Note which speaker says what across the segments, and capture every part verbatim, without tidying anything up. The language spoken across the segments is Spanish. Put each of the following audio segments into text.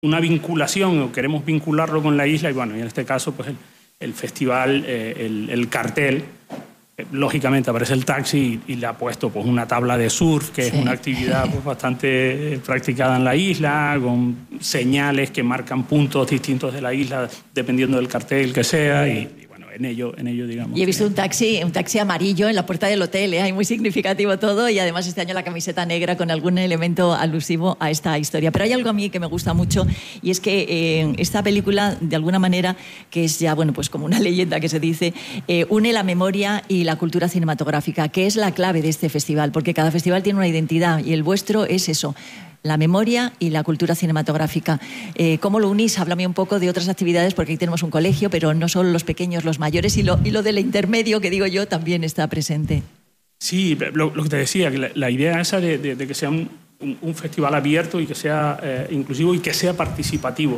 Speaker 1: una vinculación, o queremos vincularlo con la isla, y bueno, y en este caso, pues el, el festival, eh, el, el cartel, eh, lógicamente aparece el taxi y, y le ha puesto pues una tabla de surf, que sí. es una actividad pues, bastante practicada en la isla, con señales que marcan puntos distintos de la isla, dependiendo del cartel que sea, y, y en ello, en ello digamos.
Speaker 2: Y he visto
Speaker 1: que...
Speaker 2: un taxi, un taxi amarillo en la puerta del hotel, ¿eh? Muy significativo todo, y además este año la camiseta negra con algún elemento alusivo a esta historia. Pero hay algo a mí que me gusta mucho, y es que eh, esta película, de alguna manera, que es ya, bueno, pues como una leyenda que se dice, eh, une la memoria y la cultura cinematográfica, que es la clave de este festival, porque cada festival tiene una identidad, y el vuestro es eso, la memoria y la cultura cinematográfica. Eh, ¿Cómo lo unís? Háblame un poco de otras actividades, porque aquí tenemos un colegio, pero no solo los pequeños, los mayores, y lo, y lo del intermedio, que digo yo, también está presente.
Speaker 1: Sí, lo, lo que te decía, que la, la idea esa de, de, de que sea un, un, un festival abierto y que sea eh, inclusivo y que sea participativo.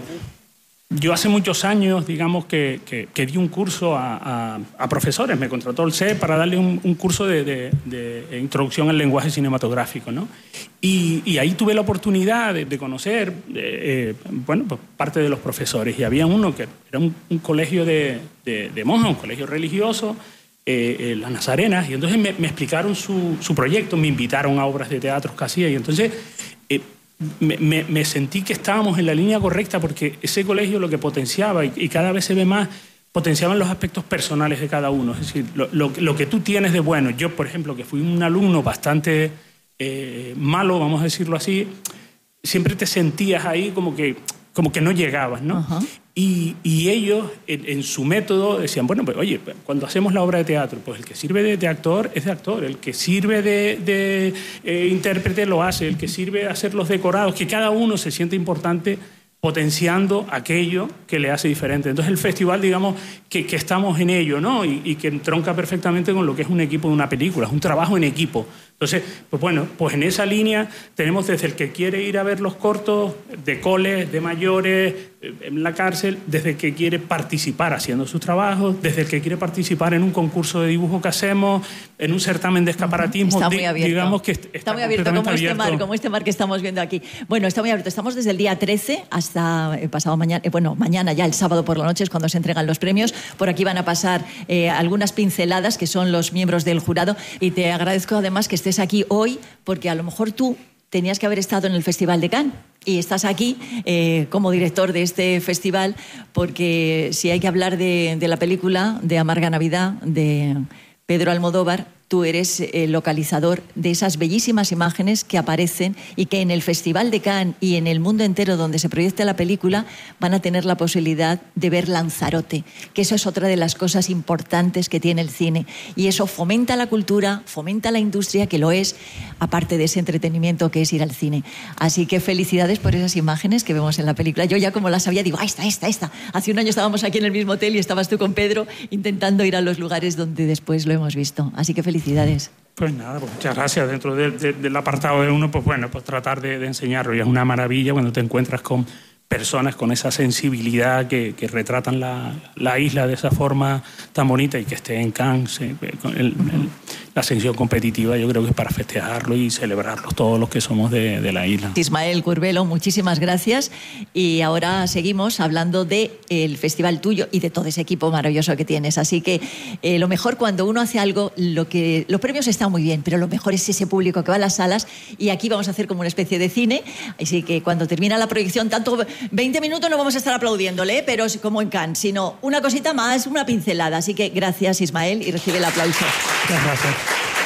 Speaker 1: Yo hace muchos años, digamos, que, que, que di un curso a, a, a profesores, me contrató el C E P para darle un, un curso de, de, de introducción al lenguaje cinematográfico, ¿no? Y, y ahí tuve la oportunidad de, de conocer, eh, bueno, pues parte de los profesores, y había uno que era un, un colegio de, de, de monjas, un colegio religioso, eh, eh, las Nazarenas, y entonces me, me explicaron su, su proyecto, me invitaron a obras de teatro que hacía, y entonces... Eh, Me, me, me sentí que estábamos en la línea correcta, porque ese colegio lo que potenciaba, y, y cada vez se ve más, potenciaban los aspectos personales de cada uno. Es decir, lo, lo, lo que tú tienes de bueno. Yo, por ejemplo, que fui un alumno bastante eh, malo, vamos a decirlo así, siempre te sentías ahí como que, como que no llegabas, ¿no? Uh-huh. Y, y ellos, en, en su método, decían, bueno, pues oye, cuando hacemos la obra de teatro, pues el que sirve de, de actor es de actor, el que sirve de, de eh, intérprete lo hace, el que sirve de hacer los decorados, que cada uno se siente importante potenciando aquello que le hace diferente. Entonces el festival, digamos, que, que estamos en ello, ¿no? Y, y que entronca perfectamente con lo que es un equipo de una película, es un trabajo en equipo. Entonces, pues bueno, pues en esa línea tenemos desde el que quiere ir a ver los cortos de coles, de mayores, en la cárcel, desde el que quiere participar haciendo sus trabajos, desde el que quiere participar en un concurso de dibujo que hacemos, en un certamen de escaparatismo.
Speaker 2: Está muy abierto.
Speaker 1: Digamos que está,
Speaker 2: está muy abierto, como abierto. Este mar, como este mar que estamos viendo aquí. Bueno, está muy abierto. Estamos desde el día trece hasta el pasado mañana, eh, bueno, mañana ya, el sábado por la noche es cuando se entregan los premios. Por aquí van a pasar eh, algunas pinceladas que son los miembros del jurado, y te agradezco además que estés aquí hoy, porque a lo mejor tú tenías que haber estado en el Festival de Cannes y estás aquí eh, como director de este festival, porque si hay que hablar de, de la película de Amarga Navidad de Pedro Almodóvar, tú eres el localizador de esas bellísimas imágenes que aparecen y que en el Festival de Cannes y en el mundo entero donde se proyecte la película van a tener la posibilidad de ver Lanzarote, que eso es otra de las cosas importantes que tiene el cine, y eso fomenta la cultura, fomenta la industria, que lo es, aparte de ese entretenimiento que es ir al cine. Así que felicidades por esas imágenes que vemos en la película. Yo ya como las sabía digo, ah, esta, esta, esta. Hace un año estábamos aquí en el mismo hotel y estabas tú con Pedro intentando ir a los lugares donde después lo hemos visto. Así que felicidades.
Speaker 1: Pues nada, pues muchas gracias. Dentro de, de, del apartado de uno, pues bueno, pues tratar de, de enseñarlo. Y es una maravilla cuando te encuentras con personas con esa sensibilidad que, que retratan la, la isla de esa forma tan bonita, y que esté en Cannes, el, el, la sección competitiva, yo creo que es para festejarlo y celebrarlo todos los que somos de, de la isla.
Speaker 2: Ismael Curbelo, muchísimas gracias. Y ahora seguimos hablando del festival tuyo y de todo ese equipo maravilloso que tienes. Así que eh, lo mejor cuando uno hace algo, lo que los premios están muy bien, pero lo mejor es ese público que va a las salas, y aquí vamos a hacer como una especie de cine. Así que cuando termina la proyección, tanto veinte minutos no vamos a estar aplaudiéndole, ¿eh? Pero como en Cannes, sino una cosita más, una pincelada. Así que gracias, Ismael, y recibe el aplauso.
Speaker 1: Muchas gracias.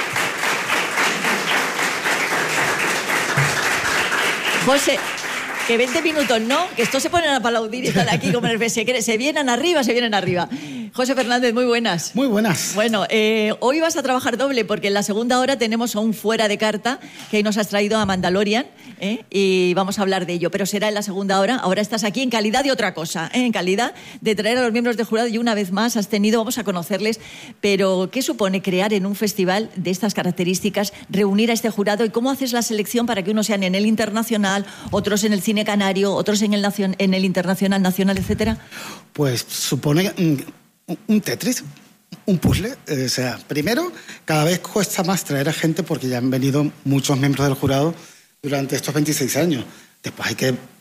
Speaker 2: José, que veinte minutos no, que estos se ponen a aplaudir y están aquí como en el F S C. Se vienen arriba, se vienen arriba. José Fernández, muy buenas.
Speaker 3: Muy buenas.
Speaker 2: Bueno, eh, hoy vas a trabajar doble, porque en la segunda hora tenemos a un fuera de carta que hoy nos has traído a Mandalorian, ¿eh? Y vamos a hablar de ello, pero será en la segunda hora. Ahora estás aquí en calidad de otra cosa, ¿eh? En calidad de traer a los miembros del jurado, y una vez más has tenido, vamos a conocerles, pero ¿qué supone crear en un festival de estas características, reunir a este jurado, y cómo haces la selección para que unos sean en el internacional, otros en el cine canario, otros en el, nacion- en el internacional, nacional, etcétera?
Speaker 3: Pues supone un, un Tetris, un puzzle. Eh, o sea, primero, cada vez cuesta más traer a gente porque ya han venido muchos miembros del jurado durante estos veintiséis años. Después hay que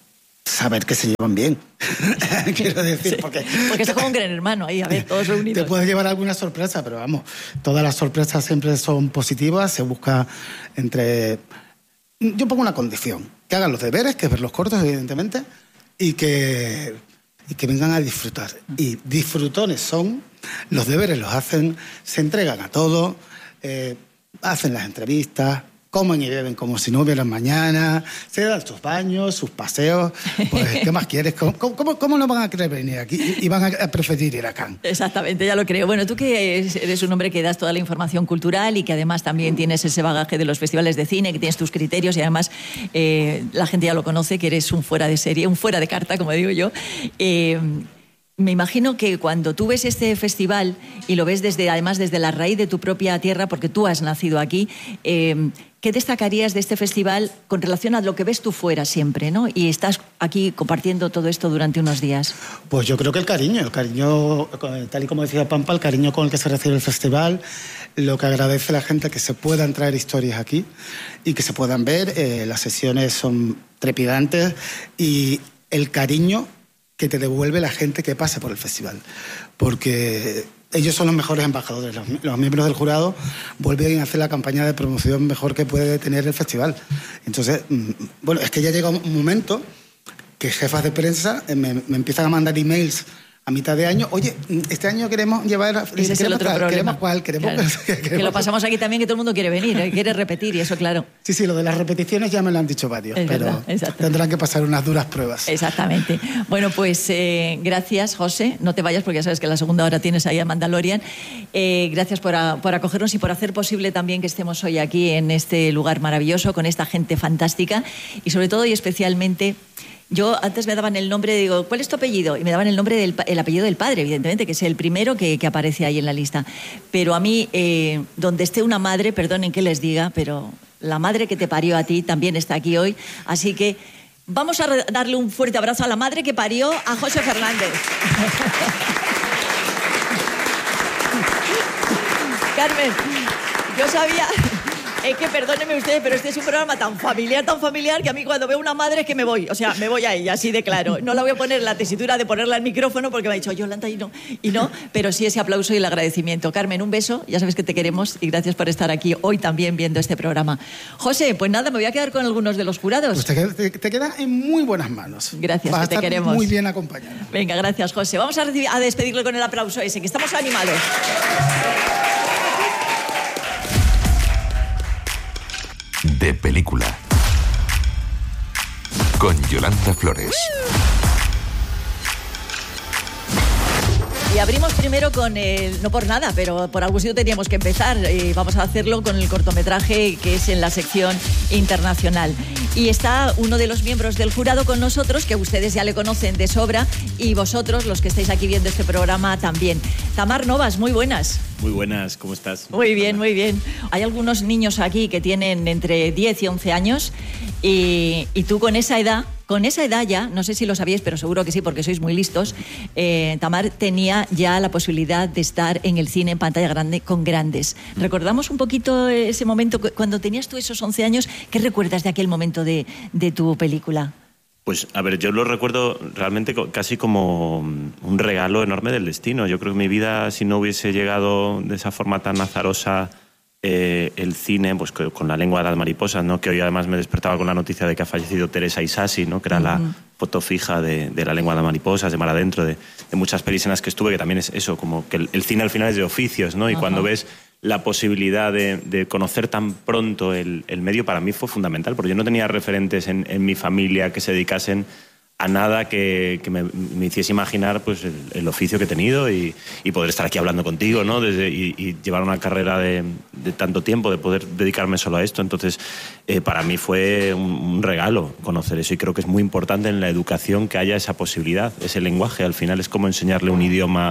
Speaker 3: saber que se llevan bien. Quiero decir,
Speaker 2: sí,
Speaker 3: porque...
Speaker 2: Porque es como un gran hermano ahí, a ver, todos reunidos.
Speaker 3: Te puedes llevar alguna sorpresa, pero vamos, todas las sorpresas siempre son positivas, se busca entre... Yo pongo una condición, que hagan los deberes, que es ver los cortos, evidentemente, y que, y que vengan a disfrutar. Y disfrutones son, los deberes los hacen, se entregan a todo, eh, hacen las entrevistas, comen y beben como si no hubieran mañana, se dan sus baños, sus paseos. Pues, ¿qué más quieres? ¿Cómo, cómo, cómo no van a querer venir aquí y van a preferir ir a Cannes?
Speaker 2: Exactamente, ya lo creo. Bueno, tú que eres un hombre que das toda la información cultural y que además también tienes ese bagaje de los festivales de cine, que tienes tus criterios y además eh, la gente ya lo conoce, que eres un fuera de serie, un fuera de carta, como digo yo. Eh, Me imagino que cuando tú ves este festival y lo ves desde, además desde la raíz de tu propia tierra, porque tú has nacido aquí, eh, ¿qué destacarías de este festival con relación a lo que ves tú fuera siempre, ¿no? Y estás aquí compartiendo todo esto durante unos días.
Speaker 3: Pues yo creo que el cariño, el cariño, tal y como decía Pampa, el cariño con el que se recibe el festival, lo que agradece la gente que se puedan traer historias aquí y que se puedan ver. Eh, las sesiones son trepidantes y el cariño que te devuelve la gente que pase por el festival. Porque ellos son los mejores embajadores. Los, los miembros del jurado vuelven a hacer la campaña de promoción mejor que puede tener el festival. Entonces, bueno, es que ya llega un momento que jefas de prensa me, me empiezan a mandar emails a mitad de año. Oye, este año queremos llevar...
Speaker 2: Ese es el otro
Speaker 3: tal,
Speaker 2: problema.
Speaker 3: Queremos cuál, queremos...
Speaker 2: Claro.
Speaker 3: queremos
Speaker 2: que lo pasamos aquí también, que todo el mundo quiere venir, ¿eh? Quiere repetir y eso, claro.
Speaker 3: Sí, sí, lo de las repeticiones ya me lo han dicho varios,
Speaker 2: es
Speaker 3: pero
Speaker 2: verdad,
Speaker 3: tendrán que pasar unas duras pruebas.
Speaker 2: Exactamente. Bueno, pues eh, gracias, José. No te vayas porque ya sabes que en la segunda hora tienes ahí a Mandalorian. Eh, gracias por, a, por acogernos y por hacer posible también que estemos hoy aquí en este lugar maravilloso, con esta gente fantástica y sobre todo y especialmente... Yo antes me daban el nombre, digo, ¿cuál es tu apellido? Y me daban el nombre del el apellido del padre, evidentemente, que es el primero que, que aparece ahí en la lista. Pero a mí, eh, donde esté una madre, perdonen que les diga, pero la madre que te parió a ti también está aquí hoy. Así que vamos a darle un fuerte abrazo a la madre que parió a José Fernández. Carmen, yo sabía... Es que perdónenme ustedes, pero este es un programa tan familiar, tan familiar, que a mí cuando veo una madre es que me voy. O sea, me voy a ella, así de claro. No la voy a poner la tesitura de ponerla al micrófono porque me ha dicho Yolanda y no, y no, pero sí ese aplauso y el agradecimiento. Carmen, un beso, ya sabes que te queremos y gracias por estar aquí hoy también viendo este programa. José, pues nada, me voy a quedar con algunos de los jurados.
Speaker 3: Pues te, te, te quedas en muy buenas manos.
Speaker 2: Gracias,
Speaker 3: Vas
Speaker 2: que
Speaker 3: a
Speaker 2: te
Speaker 3: estar
Speaker 2: queremos.
Speaker 3: Muy bien acompañado.
Speaker 2: Venga, gracias, José. Vamos a, recibir, a despedirle con el aplauso ese, que estamos animados.
Speaker 4: De película con Yolanda Flores.
Speaker 2: Y abrimos primero con el, no por nada, pero por algún sitio teníamos que empezar. Y vamos a hacerlo con el cortometraje que es en la sección internacional. Y está uno de los miembros del jurado con nosotros, que ustedes ya le conocen de sobra, y vosotros, los que estáis aquí viendo este programa, también. Tamar Novas, muy buenas.
Speaker 5: Muy buenas, ¿cómo estás?
Speaker 2: Muy bien, muy bien. Hay algunos niños aquí que tienen entre diez y once años y, y tú con esa edad, con esa edad ya, no sé si lo sabíais, pero seguro que sí porque sois muy listos, eh, Tamar tenía ya la posibilidad de estar en el cine en pantalla grande con grandes. ¿Recordamos un poquito ese momento cuando tenías tú esos once años? ¿Qué recuerdas de aquel momento de, de tu película?
Speaker 5: Pues, a ver, yo lo recuerdo realmente casi como un regalo enorme del destino. Yo creo que mi vida, si no hubiese llegado de esa forma tan azarosa eh, el cine, pues con La lengua de las mariposas, ¿no? Que hoy además me despertaba con la noticia de que ha fallecido Teresa Isasi, ¿no? Que era uh-huh. la foto fija de, de La lengua de las mariposas, de Mar Adentro, de, de muchas pelis en las que estuve, que también es eso, como que el, el cine al final es de oficios, ¿no? Y uh-huh. cuando ves la posibilidad de, de conocer tan pronto el, el medio, para mí fue fundamental, porque yo no tenía referentes en, en mi familia que se dedicasen a nada que, que me, me hiciese imaginar pues, el, el oficio que he tenido y, y poder estar aquí hablando contigo, ¿no? Desde, y, y llevar una carrera de, de tanto tiempo, de poder dedicarme solo a esto. Entonces, eh, para mí fue un, un regalo conocer eso y creo que es muy importante en la educación que haya esa posibilidad, ese lenguaje. Al final es como enseñarle un idioma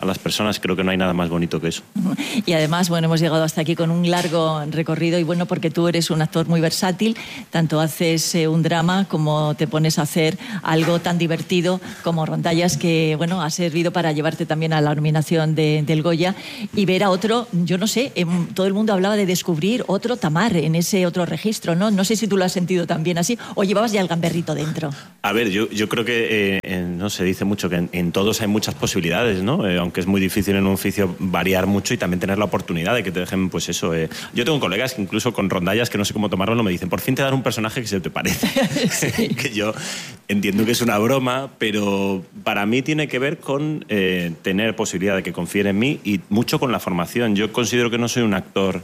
Speaker 5: a las personas. Creo que no hay nada más bonito que eso.
Speaker 2: Y además, bueno, hemos llegado hasta aquí con un largo recorrido y bueno, porque tú eres un actor muy versátil, tanto haces eh, un drama como te pones a hacer algo tan divertido como Rondallas, que bueno, ha servido para llevarte también a la nominación de, del Goya y ver a otro, yo no sé, eh, todo el mundo hablaba de descubrir otro Tamar en ese otro registro, ¿no? No sé si tú lo has sentido también así o llevabas ya el gamberrito dentro.
Speaker 5: A ver, yo, yo creo que eh, no se dice mucho que en, en todos hay muchas posibilidades, ¿no? Eh, aunque es muy difícil en un oficio variar mucho y también tener la oportunidad de que te dejen, pues eso. Eh. Yo tengo colegas que incluso con Rondallas, que no sé cómo tomarlo, me dicen, por fin te dan un personaje que se te parece. Sí. Que yo entiendo que es una broma, pero para mí tiene que ver con eh, tener posibilidad de que confíen en mí y mucho con la formación. Yo considero que no soy un actor...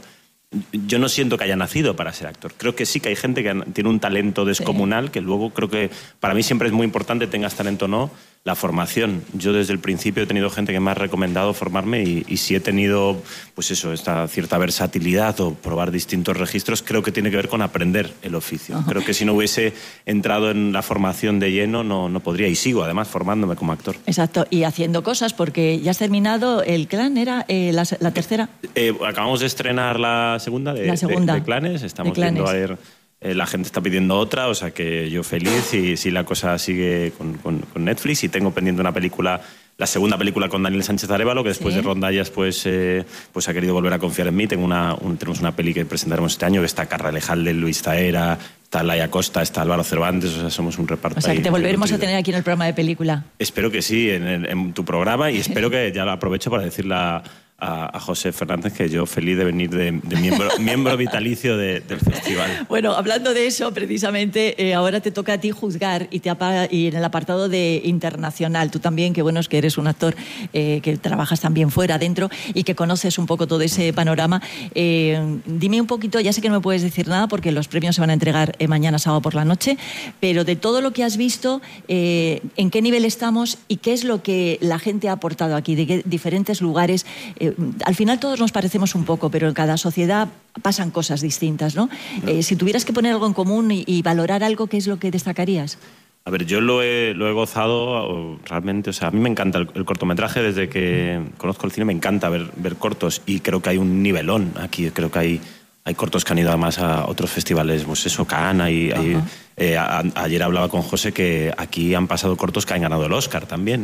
Speaker 5: Yo no siento que haya nacido para ser actor. Creo que sí que hay gente que tiene un talento descomunal, sí. Que luego creo que para mí siempre es muy importante, tengas talento o no, la formación. Yo desde el principio he tenido gente que me ha recomendado formarme y, y si he tenido, pues eso, esta cierta versatilidad o probar distintos registros, creo que tiene que ver con aprender el oficio. Uh-huh. Creo que si no hubiese entrado en la formación de lleno, no, no podría. Y sigo, además, formándome como actor.
Speaker 2: Exacto. Y haciendo cosas, porque ya has terminado El Clan, ¿era eh, la, la tercera?
Speaker 5: Eh, acabamos de estrenar la segunda de,
Speaker 2: la segunda.
Speaker 5: de, de Clanes. Estamos
Speaker 2: de Clanes.
Speaker 5: viendo a ver... Eh, la gente está pidiendo otra, o sea que yo feliz y si la cosa sigue con, con, con Netflix. Y tengo pendiente una película, la segunda película con Daniel Sánchez Arévalo, que después ¿Sí? de Rondallas pues, eh, pues ha querido volver a confiar en mí. Tengo una, un, tenemos una peli que presentaremos este año, que está Carra Lejalde, Luis Zaera, está Laia Costa, está Álvaro Cervantes, o sea, somos un reparto.
Speaker 2: O sea, que te volveremos a tener aquí en el programa de película.
Speaker 5: Espero que sí, en, en, en tu programa, y espero que ya lo aprovecho para decirle a, a, a José Fernández que yo feliz de venir de, de miembro, miembro vitalicio de, del festival.
Speaker 2: Bueno, hablando de eso, precisamente, eh, ahora te toca a ti juzgar y, te apa y en el apartado de internacional, tú también, que bueno, es que eres un actor eh, que trabajas también fuera, dentro, y que conoces un poco todo ese panorama. Eh, dime un poquito, ya sé que no me puedes decir nada porque los premios se van a entregar eh, mañana sábado por la noche, pero de todo lo que has visto, eh, ¿en qué nivel estamos y qué es lo que la gente ha aportado aquí, de qué diferentes lugares? Eh, al final todos nos parecemos un poco, pero en cada sociedad pasan cosas distintas, ¿no? no. Eh, si tuvieras que poner algo en común y, y valorar algo, ¿qué es lo que destacarías?
Speaker 5: A ver, yo lo he, lo he gozado realmente, o sea, a mí me encanta el, el cortometraje, desde que conozco el cine me encanta ver, ver cortos y creo que hay un nivelón aquí, creo que hay, hay cortos que han ido además a otros festivales, pues eso, Cannes, hay, hay, eh, a, ayer hablaba con José que aquí han pasado cortos que han ganado el Oscar también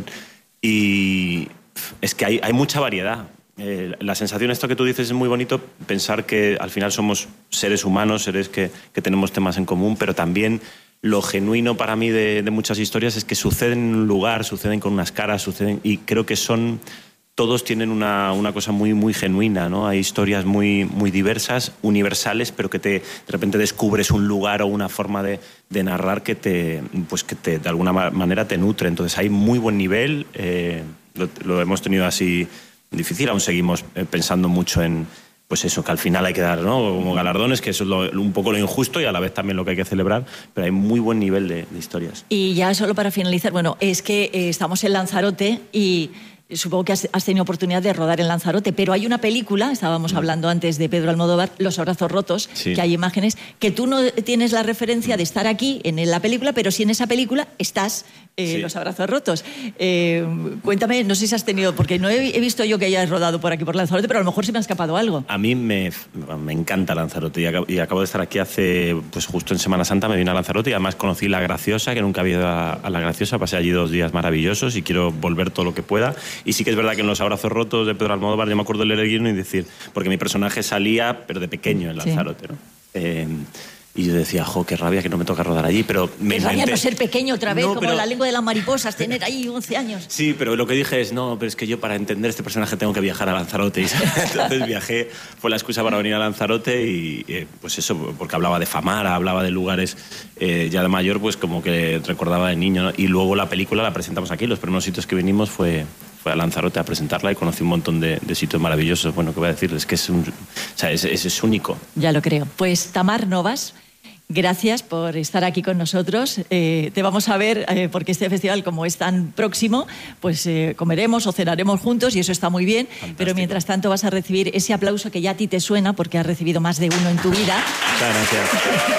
Speaker 5: y es que hay, hay mucha variedad. Eh, la sensación, esto que tú dices, es muy bonito, pensar que al final somos seres humanos, seres que, que tenemos temas en común, pero también lo genuino para mí de, de muchas historias es que suceden en un lugar, suceden con unas caras, suceden y creo que son... Todos tienen una, una cosa muy, muy genuina, ¿no? Hay historias muy, muy diversas, universales, pero que te, de repente descubres un lugar o una forma de, de narrar que, te, pues que te, de alguna manera te nutre. Entonces hay muy buen nivel, eh, lo, lo hemos tenido así difícil, aún seguimos pensando mucho en pues eso, que al final hay que dar, ¿no? Como galardones, que eso es lo, un poco lo injusto y a la vez también lo que hay que celebrar, pero hay muy buen nivel de, de historias.
Speaker 2: Y ya solo para finalizar, bueno, es que eh, estamos en Lanzarote y supongo que has, has tenido oportunidad de rodar en Lanzarote, pero hay una película, estábamos hablando antes de Pedro Almodóvar, Los abrazos rotos, sí. Que hay imágenes, que tú no tienes la referencia de estar aquí en la película, pero sí en esa película estás eh, sí. Los abrazos rotos. Eh, cuéntame, no sé si has tenido, porque no he, he visto yo que hayas rodado por aquí por Lanzarote, pero a lo mejor se me ha escapado algo.
Speaker 5: A mí me, me encanta Lanzarote y acabo, y acabo de estar aquí hace, pues justo en Semana Santa me vine a Lanzarote y además conocí La Graciosa, que nunca había ido a, a La Graciosa, pasé allí dos días maravillosos y quiero volver todo lo que pueda. Y sí que es verdad que en Los abrazos rotos de Pedro Almodóvar yo me acuerdo de leer el guion y decir, porque mi personaje salía, pero de pequeño en Lanzarote, sí. ¿no? Eh, y yo decía, jo, qué rabia que no me toca rodar allí, pero...
Speaker 2: Qué rabia
Speaker 5: inventé...
Speaker 2: no ser pequeño otra vez, no, como
Speaker 5: pero...
Speaker 2: La lengua de las mariposas, tener ahí once años.
Speaker 5: Sí, pero lo que dije es, no, pero es que yo para entender este personaje tengo que viajar a Lanzarote. Y entonces viajé, fue la excusa para venir a Lanzarote y eh, pues eso, porque hablaba de Famara, hablaba de lugares eh, ya de mayor, pues como que recordaba de niño, ¿no? Y luego la película la presentamos aquí, los primeros sitios que vinimos fue... fue a Lanzarote a presentarla y conocí un montón de, de sitios maravillosos. Bueno, ¿qué voy a decirles? Que es, un, o sea, es, es, es único.
Speaker 2: Ya lo creo. Pues Tamar Novas, gracias por estar aquí con nosotros. Eh, te vamos a ver, eh, porque este festival, como es tan próximo, pues eh, comeremos o cenaremos juntos y eso está muy bien. Fantástico. Pero mientras tanto vas a recibir ese aplauso que ya a ti te suena porque has recibido más de uno en tu vida.
Speaker 5: Muchas gracias.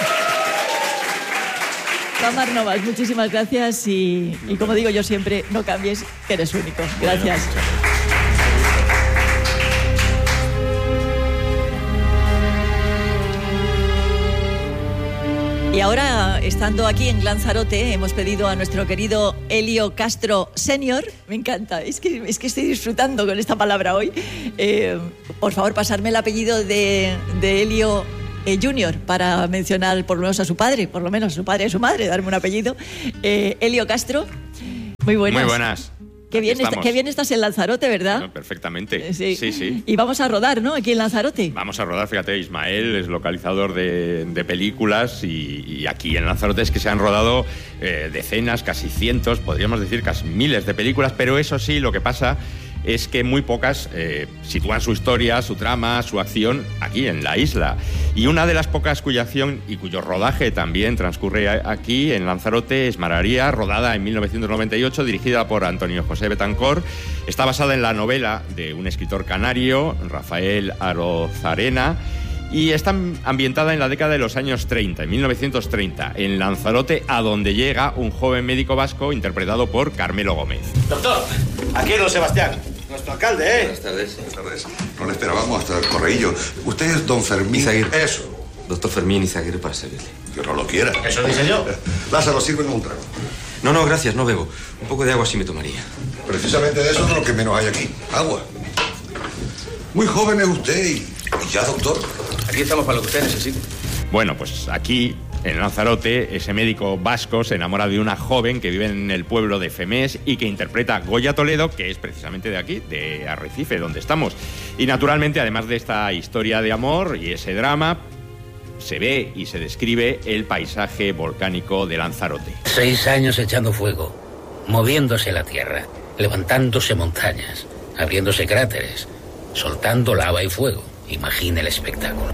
Speaker 2: Tamar Novas, muchísimas gracias y, y como digo yo siempre, no cambies, que eres único. Gracias.
Speaker 5: Bueno,
Speaker 2: Y ahora, estando aquí en Lanzarote, hemos pedido a nuestro querido Elio Castro Senior, me encanta, es que, es que estoy disfrutando con esta palabra hoy, eh, por favor pasarme el apellido de, de Elio eh, Junior para mencionar por lo menos a su padre, por lo menos a su padre y a su madre, darme un apellido. Eh, Elio Castro, muy buenas.
Speaker 6: Muy buenas.
Speaker 2: Qué bien, está, qué bien estás en Lanzarote, ¿verdad?
Speaker 6: Bueno, perfectamente.
Speaker 2: Sí.
Speaker 6: sí, sí.
Speaker 2: Y vamos a rodar, ¿no? Aquí en Lanzarote.
Speaker 6: Vamos a rodar, fíjate, Ismael es localizador de, de películas y, y aquí en Lanzarote es que se han rodado eh, decenas, casi cientos, podríamos decir casi miles de películas, pero eso sí, lo que pasa es que muy pocas eh, sitúan su historia, su trama, su acción aquí en la isla. Y una de las pocas cuya acción y cuyo rodaje también transcurre aquí en Lanzarote es Mararía, rodada en mil novecientos noventa y ocho, dirigida por Antonio José Betancor. Está basada en la novela de un escritor canario, Rafael Arozarena, y está ambientada en la década de los años treinta, en mil novecientos treinta, en Lanzarote, a donde llega un joven médico vasco interpretado por Carmelo Gómez.
Speaker 7: Doctor, aquí don Sebastián, nuestro alcalde, ¿eh?
Speaker 8: Buenas tardes. Buenas tardes. No le esperábamos hasta el correillo. Usted es don Fermín
Speaker 9: Izaguirre.
Speaker 8: Eso.
Speaker 9: Doctor Fermín Izaguirre para servirle.
Speaker 8: Que no lo quiera.
Speaker 7: Eso dice yo.
Speaker 8: Lázaro, sírveme un trago.
Speaker 9: No, no, gracias, no bebo. Un poco de agua sí me tomaría.
Speaker 8: Precisamente de eso es lo que menos hay aquí. Agua. Muy joven es usted y, y ya, doctor.
Speaker 7: Aquí estamos para lo que usted necesite.
Speaker 6: Bueno, pues aquí, en Lanzarote, ese médico vasco se enamora de una joven que vive en el pueblo de Femés y que interpreta Goya Toledo, que es precisamente de aquí, de Arrecife, donde estamos. Y naturalmente, además de esta historia de amor y ese drama, se ve y se describe el paisaje volcánico de Lanzarote.
Speaker 10: Seis años echando fuego, moviéndose la tierra, levantándose montañas, abriéndose cráteres, soltando lava y fuego. Imagine el espectáculo.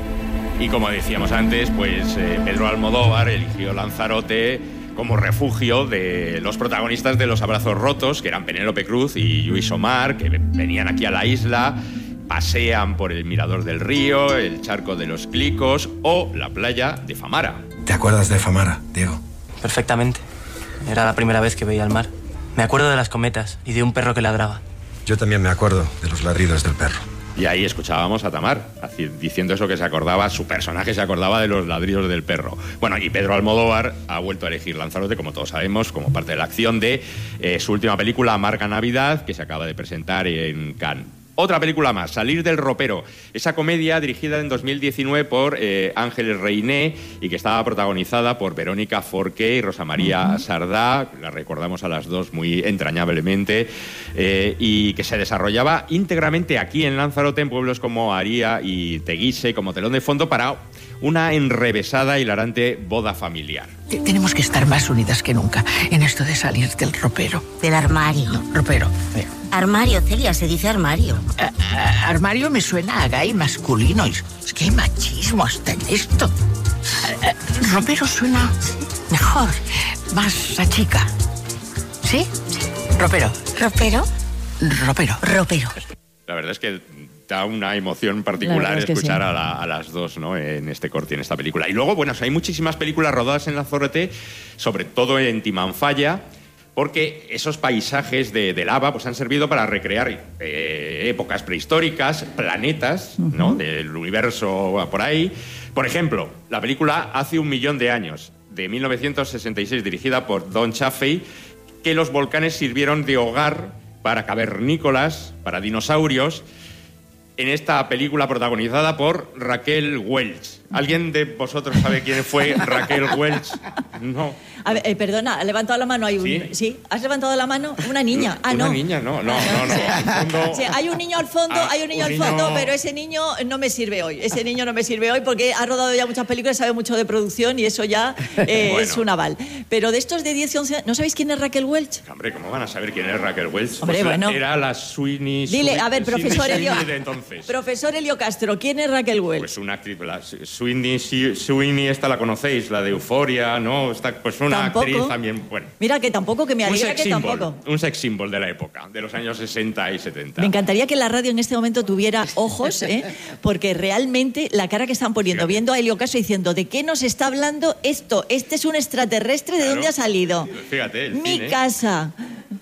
Speaker 6: Y como decíamos antes, pues eh, Pedro Almodóvar eligió Lanzarote como refugio de los protagonistas de Los Abrazos Rotos, que eran Penélope Cruz y Lluís Omar, que venían aquí a la isla, pasean por el Mirador del Río, el Charco de los Clicos o la playa de Famara.
Speaker 11: ¿Te acuerdas de Famara, Diego?
Speaker 12: Perfectamente. Era la primera vez que veía el mar. Me acuerdo de las cometas y de un perro que ladraba.
Speaker 11: Yo también me acuerdo de los ladridos del perro.
Speaker 6: Y ahí escuchábamos a Tamar diciendo eso, que se acordaba, su personaje se acordaba de los ladridos del perro. Bueno, y Pedro Almodóvar ha vuelto a elegir Lanzarote, como todos sabemos, como parte de la acción de eh, su última película, Amarga Navidad, que se acaba de presentar en Cannes. Otra película más, Salir del ropero, esa comedia dirigida en dos mil diecinueve por eh, Ángeles Reiné y que estaba protagonizada por Verónica Forqué y Rosa María Sardá, la recordamos a las dos muy entrañablemente, eh, y que se desarrollaba íntegramente aquí en Lanzarote, en pueblos como Aría y Teguise, como telón de fondo para una enrevesada y hilarante boda familiar.
Speaker 13: Tenemos que estar más unidas que nunca en esto de salir del ropero.
Speaker 14: Del armario.
Speaker 13: No, ropero. Eh.
Speaker 14: Armario, Celia, se dice armario.
Speaker 13: A, a, armario me suena a gay masculino. Es, es que hay machismo hasta en esto. A, a, ropero suena mejor, más a chica. ¿Sí? Sí. Ropero.
Speaker 14: ¿Ropero?
Speaker 13: Ropero.
Speaker 14: Ropero.
Speaker 6: La verdad es que da una emoción particular
Speaker 2: es
Speaker 6: escuchar
Speaker 2: sí.
Speaker 6: a, la, a las dos, ¿no?, en este corte, en esta película. Y luego, bueno, hay muchísimas películas rodadas en Lanzarote, sobre todo en Timanfaya, porque esos paisajes de, de lava pues han servido para recrear eh, épocas prehistóricas, planetas, uh-huh. ¿no?, del universo por ahí. Por ejemplo, la película Hace un millón de años, de mil novecientos sesenta y seis, dirigida por Don Chaffey, que los volcanes sirvieron de hogar para cavernícolas, para dinosaurios, en esta película protagonizada por Raquel Welch. ¿Alguien de vosotros sabe quién fue Raquel Welch? No.
Speaker 2: A ver, eh, perdona, ha levantado la mano. Hay un,
Speaker 6: ¿Sí?
Speaker 2: ¿Sí? ¿Has levantado la mano? Una niña. Ah,
Speaker 6: Una
Speaker 2: no.
Speaker 6: niña, no, no, no. no. Al fondo...
Speaker 2: Sí, hay un niño al fondo,
Speaker 6: Ah,
Speaker 2: hay un niño
Speaker 6: un
Speaker 2: al fondo,
Speaker 6: niño-
Speaker 2: pero ese niño no me sirve hoy. Ese niño no me sirve hoy porque ha rodado ya muchas películas, sabe mucho de producción y eso ya eh,
Speaker 6: Bueno.
Speaker 2: es un aval. Pero de estos de diez y once años, ¿no sabéis quién es Raquel Welch?
Speaker 6: Hombre, ¿cómo van a saber quién es Raquel Welch?
Speaker 2: Hombre,
Speaker 6: Pues la-
Speaker 2: bueno.
Speaker 6: Era la Sweeney...
Speaker 2: Dile,
Speaker 6: Sweeney-
Speaker 2: a ver, profesor
Speaker 6: Sweeney
Speaker 2: Elio.
Speaker 6: de entonces.
Speaker 2: Profesor Elio Castro, ¿quién es Raquel Welch?
Speaker 6: Pues una actriz, la Sweeney, Sweeney, esta la conocéis, la de Euphoria, ¿no? Esta, pues una
Speaker 2: Tampoco.
Speaker 6: actriz también, bueno.
Speaker 2: Mira que tampoco, que me
Speaker 6: Un
Speaker 2: alegra
Speaker 6: sex
Speaker 2: que
Speaker 6: symbol,
Speaker 2: tampoco.
Speaker 6: un sex symbol de la época, de los años sesenta y setenta.
Speaker 2: Me encantaría que la radio en este momento tuviera ojos, ¿eh? Porque realmente la cara que están poniendo,
Speaker 6: Fíjate.
Speaker 2: viendo a Elio Castro diciendo, ¿de qué nos está hablando esto? ¿Este es un extraterrestre? ¿De
Speaker 6: Claro.
Speaker 2: dónde ha salido?
Speaker 6: Fíjate, el
Speaker 2: Mi
Speaker 6: cine.
Speaker 2: casa.
Speaker 6: Raquel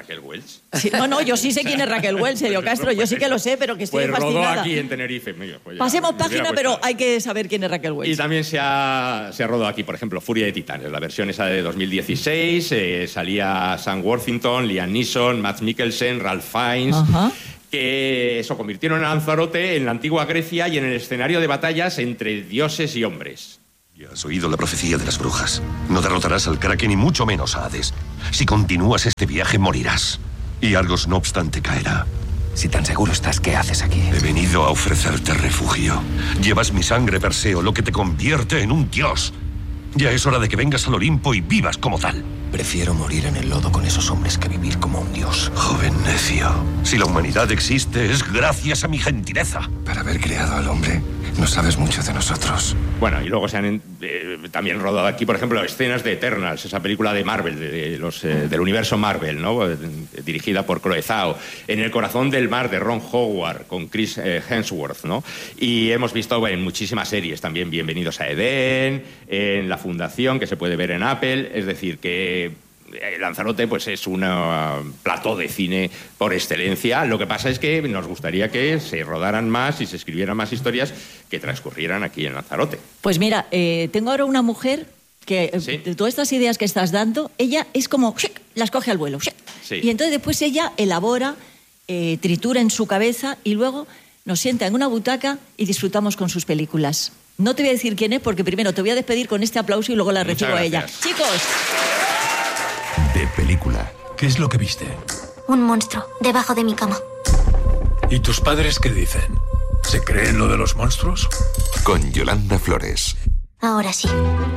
Speaker 6: Raquel Welch?
Speaker 2: Sí, no, no, yo sí sé quién es Raquel Welch, Elio Castro, yo sí que lo sé, pero que estoy
Speaker 6: pues
Speaker 2: fascinada.
Speaker 6: rodó aquí en Tenerife. Mira, pues
Speaker 2: Pasemos página, pero hay que saber quién es Raquel Welch.
Speaker 6: Y también se ha, se ha rodado aquí, por ejemplo, Furia de Titanes, la versión esa de dos mil dieciséis, eh, salía Sam Worthington, Liam Neeson, Mads Mikkelsen, Ralph Fiennes... Ajá. Que eso, convirtieron a Lanzarote en la antigua Grecia y en el escenario de batallas entre dioses y hombres.
Speaker 8: Ya has oído la profecía de las brujas. No derrotarás al Kraken y mucho menos a Hades. Si continúas este viaje, morirás. Y Argos, no obstante, caerá.
Speaker 15: Si tan seguro estás, ¿qué haces aquí?
Speaker 8: He venido a ofrecerte refugio. Llevas mi sangre, Perseo, lo que te convierte en un dios. Ya es hora de que vengas al Olimpo y vivas como tal.
Speaker 15: Prefiero morir en el lodo con esos hombres que vivir como un dios.
Speaker 8: Joven necio, si la humanidad existe es gracias a mi gentileza.
Speaker 15: Para haber creado al hombre, no sabes mucho de nosotros.
Speaker 6: Bueno, y luego se han eh, también rodado aquí, por ejemplo, escenas de Eternals, esa película de Marvel, de, de los, eh, del universo Marvel, ¿no? Eh, dirigida por Chloe Zhao. En el corazón del mar, de Ron Howard, con Chris eh, Hemsworth, ¿no? Y hemos visto bueno, en muchísimas series también, Bienvenidos a Edén, en La Fundación, que se puede ver en Apple, es decir, que Lanzarote pues es un uh, plató de cine por excelencia. Lo que pasa es que nos gustaría que se rodaran más y se escribieran más historias que transcurrieran aquí en Lanzarote.
Speaker 2: Pues mira, eh, tengo ahora una mujer que ¿sí? de todas estas ideas que estás dando, ella es como las coge al vuelo. Sí. Y entonces después ella elabora, eh, tritura en su cabeza y luego nos sienta en una butaca y disfrutamos con sus películas. No te voy a decir quién es porque primero te voy a despedir con este aplauso y luego la
Speaker 6: Muchas
Speaker 2: recibo
Speaker 6: gracias.
Speaker 2: a ella. Chicos.
Speaker 4: De película.
Speaker 11: ¿Qué es lo que viste?
Speaker 16: Un monstruo debajo de mi cama.
Speaker 11: ¿Y tus padres qué dicen? ¿Se creen lo de los monstruos?
Speaker 4: Con Yolanda Flores.
Speaker 16: Ahora sí.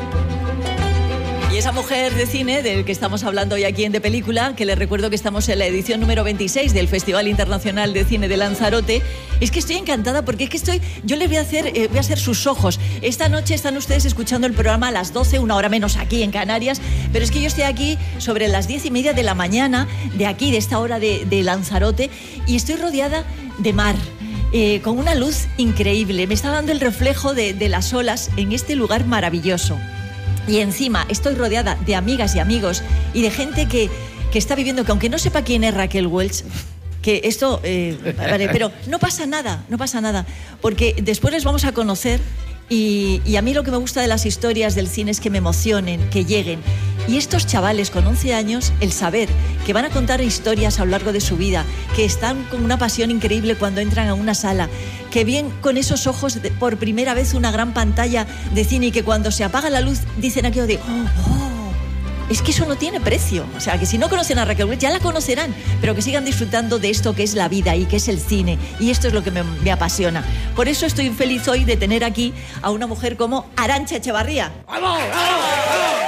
Speaker 2: Y esa mujer de cine del que estamos hablando hoy aquí en De Película, que les recuerdo que estamos en la edición número veintiséis del Festival Internacional de Cine de Lanzarote, es que estoy encantada porque es que estoy, yo les voy a hacer, eh, voy a hacer sus ojos. Esta noche están ustedes escuchando el programa a las doce, una hora menos aquí en Canarias, pero es que yo estoy aquí sobre las diez y media de la mañana, de aquí, de esta hora de, de Lanzarote, y estoy rodeada de mar. Eh, con una luz increíble, me está dando el reflejo de, de las olas en este lugar maravilloso. Y encima estoy rodeada de amigas y amigos y de gente que, que está viviendo, que aunque no sepa quién es Raquel Welch, que esto, eh, vale, pero no pasa nada, no pasa nada, porque después les vamos a conocer y, y a mí lo que me gusta de las historias del cine es que me emocionen, que lleguen. Y estos chavales con once años, el saber que van a contar historias a lo largo de su vida, que están con una pasión increíble cuando entran a una sala, que ven con esos ojos de, por primera vez una gran pantalla de cine y que cuando se apaga la luz dicen aquello de oh, oh, es que eso no tiene precio. O sea, que si no conocen a Raquel Welch ya la conocerán, pero que sigan disfrutando de esto que es la vida y que es el cine. Y esto es lo que me, me apasiona. Por eso estoy feliz hoy de tener aquí a una mujer como Arantxa Echevarría.
Speaker 17: ¡Vamos! ¡Vamos! ¡Vamos!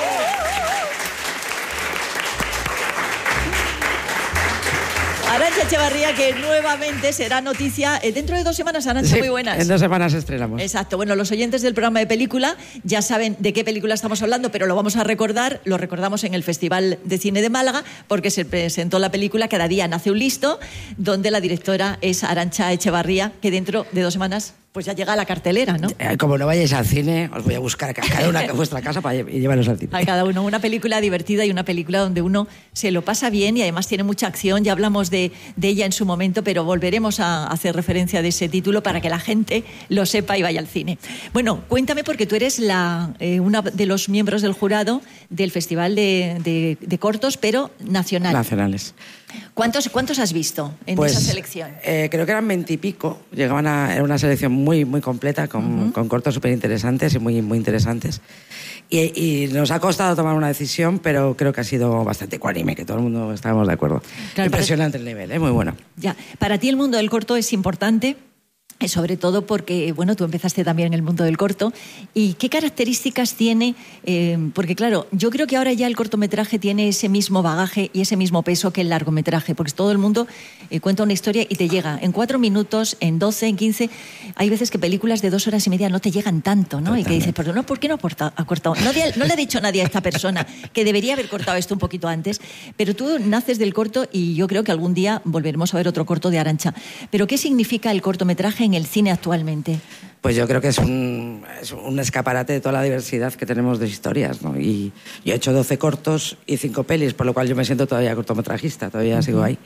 Speaker 2: Arantxa Echevarría, que nuevamente será noticia eh, dentro de dos semanas. Arantxa,
Speaker 18: sí,
Speaker 2: muy buenas.
Speaker 18: En dos semanas estrenamos.
Speaker 2: Exacto. Bueno, los oyentes del programa de película ya saben de qué película estamos hablando, pero lo vamos a recordar, lo recordamos en el Festival de Cine de Málaga, porque se presentó la película Cada día nace un listo, donde la directora es Arantxa Echevarría, que dentro de dos semanas pues ya llega a la cartelera, ¿no?
Speaker 18: Eh, como no vayáis al cine, os voy a buscar a cada una a vuestra casa para lle- y llevaros al cine.
Speaker 2: A cada uno. Una película divertida y una película donde uno se lo pasa bien y además tiene mucha acción. Ya hablamos de, de ella en su momento, pero volveremos a hacer referencia de ese título para que la gente lo sepa y vaya al cine. Bueno, cuéntame, porque tú eres la, eh, una de los miembros del jurado del Festival de, de, de Cortos, pero nacional.
Speaker 18: Nacionales.
Speaker 2: ¿Cuántos, ¿Cuántos has visto en
Speaker 18: Pues,
Speaker 2: esa selección?
Speaker 18: Eh, creo que eran veintipico. Llegaban a era una selección muy, muy completa, con, uh-huh. con cortos súper interesantes y muy, muy interesantes. Y, y nos ha costado tomar una decisión, pero creo que ha sido bastante ecuánime, que todo el mundo estábamos de acuerdo. Claro, impresionante el nivel, ¿eh? Muy bueno.
Speaker 2: Ya. Para ti el mundo del corto es importante, sobre todo porque, bueno, tú empezaste también en el mundo del corto. ¿Y qué características tiene? Eh, porque, claro, yo creo que ahora ya el cortometraje tiene ese mismo bagaje y ese mismo peso que el largometraje, porque todo el mundo eh, cuenta una historia y te llega en cuatro minutos, en doce, en quince. Hay veces que películas de dos horas y media no te llegan tanto, ¿no? Totalmente. Y que dices, pero no, ¿por qué no ha cortado? No, de, no le ha dicho nadie a esta persona que debería haber cortado esto un poquito antes, pero tú naces del corto y yo creo que algún día volveremos a ver otro corto de Arantxa. Pero ¿qué significa el cortometraje mensaje en el cine actualmente?
Speaker 18: Pues yo creo que es un, es un escaparate de toda la diversidad que tenemos de historias, ¿no? Y yo he hecho doce cortos y cinco pelis, por lo cual yo me siento todavía cortometrajista, todavía uh-huh. sigo ahí.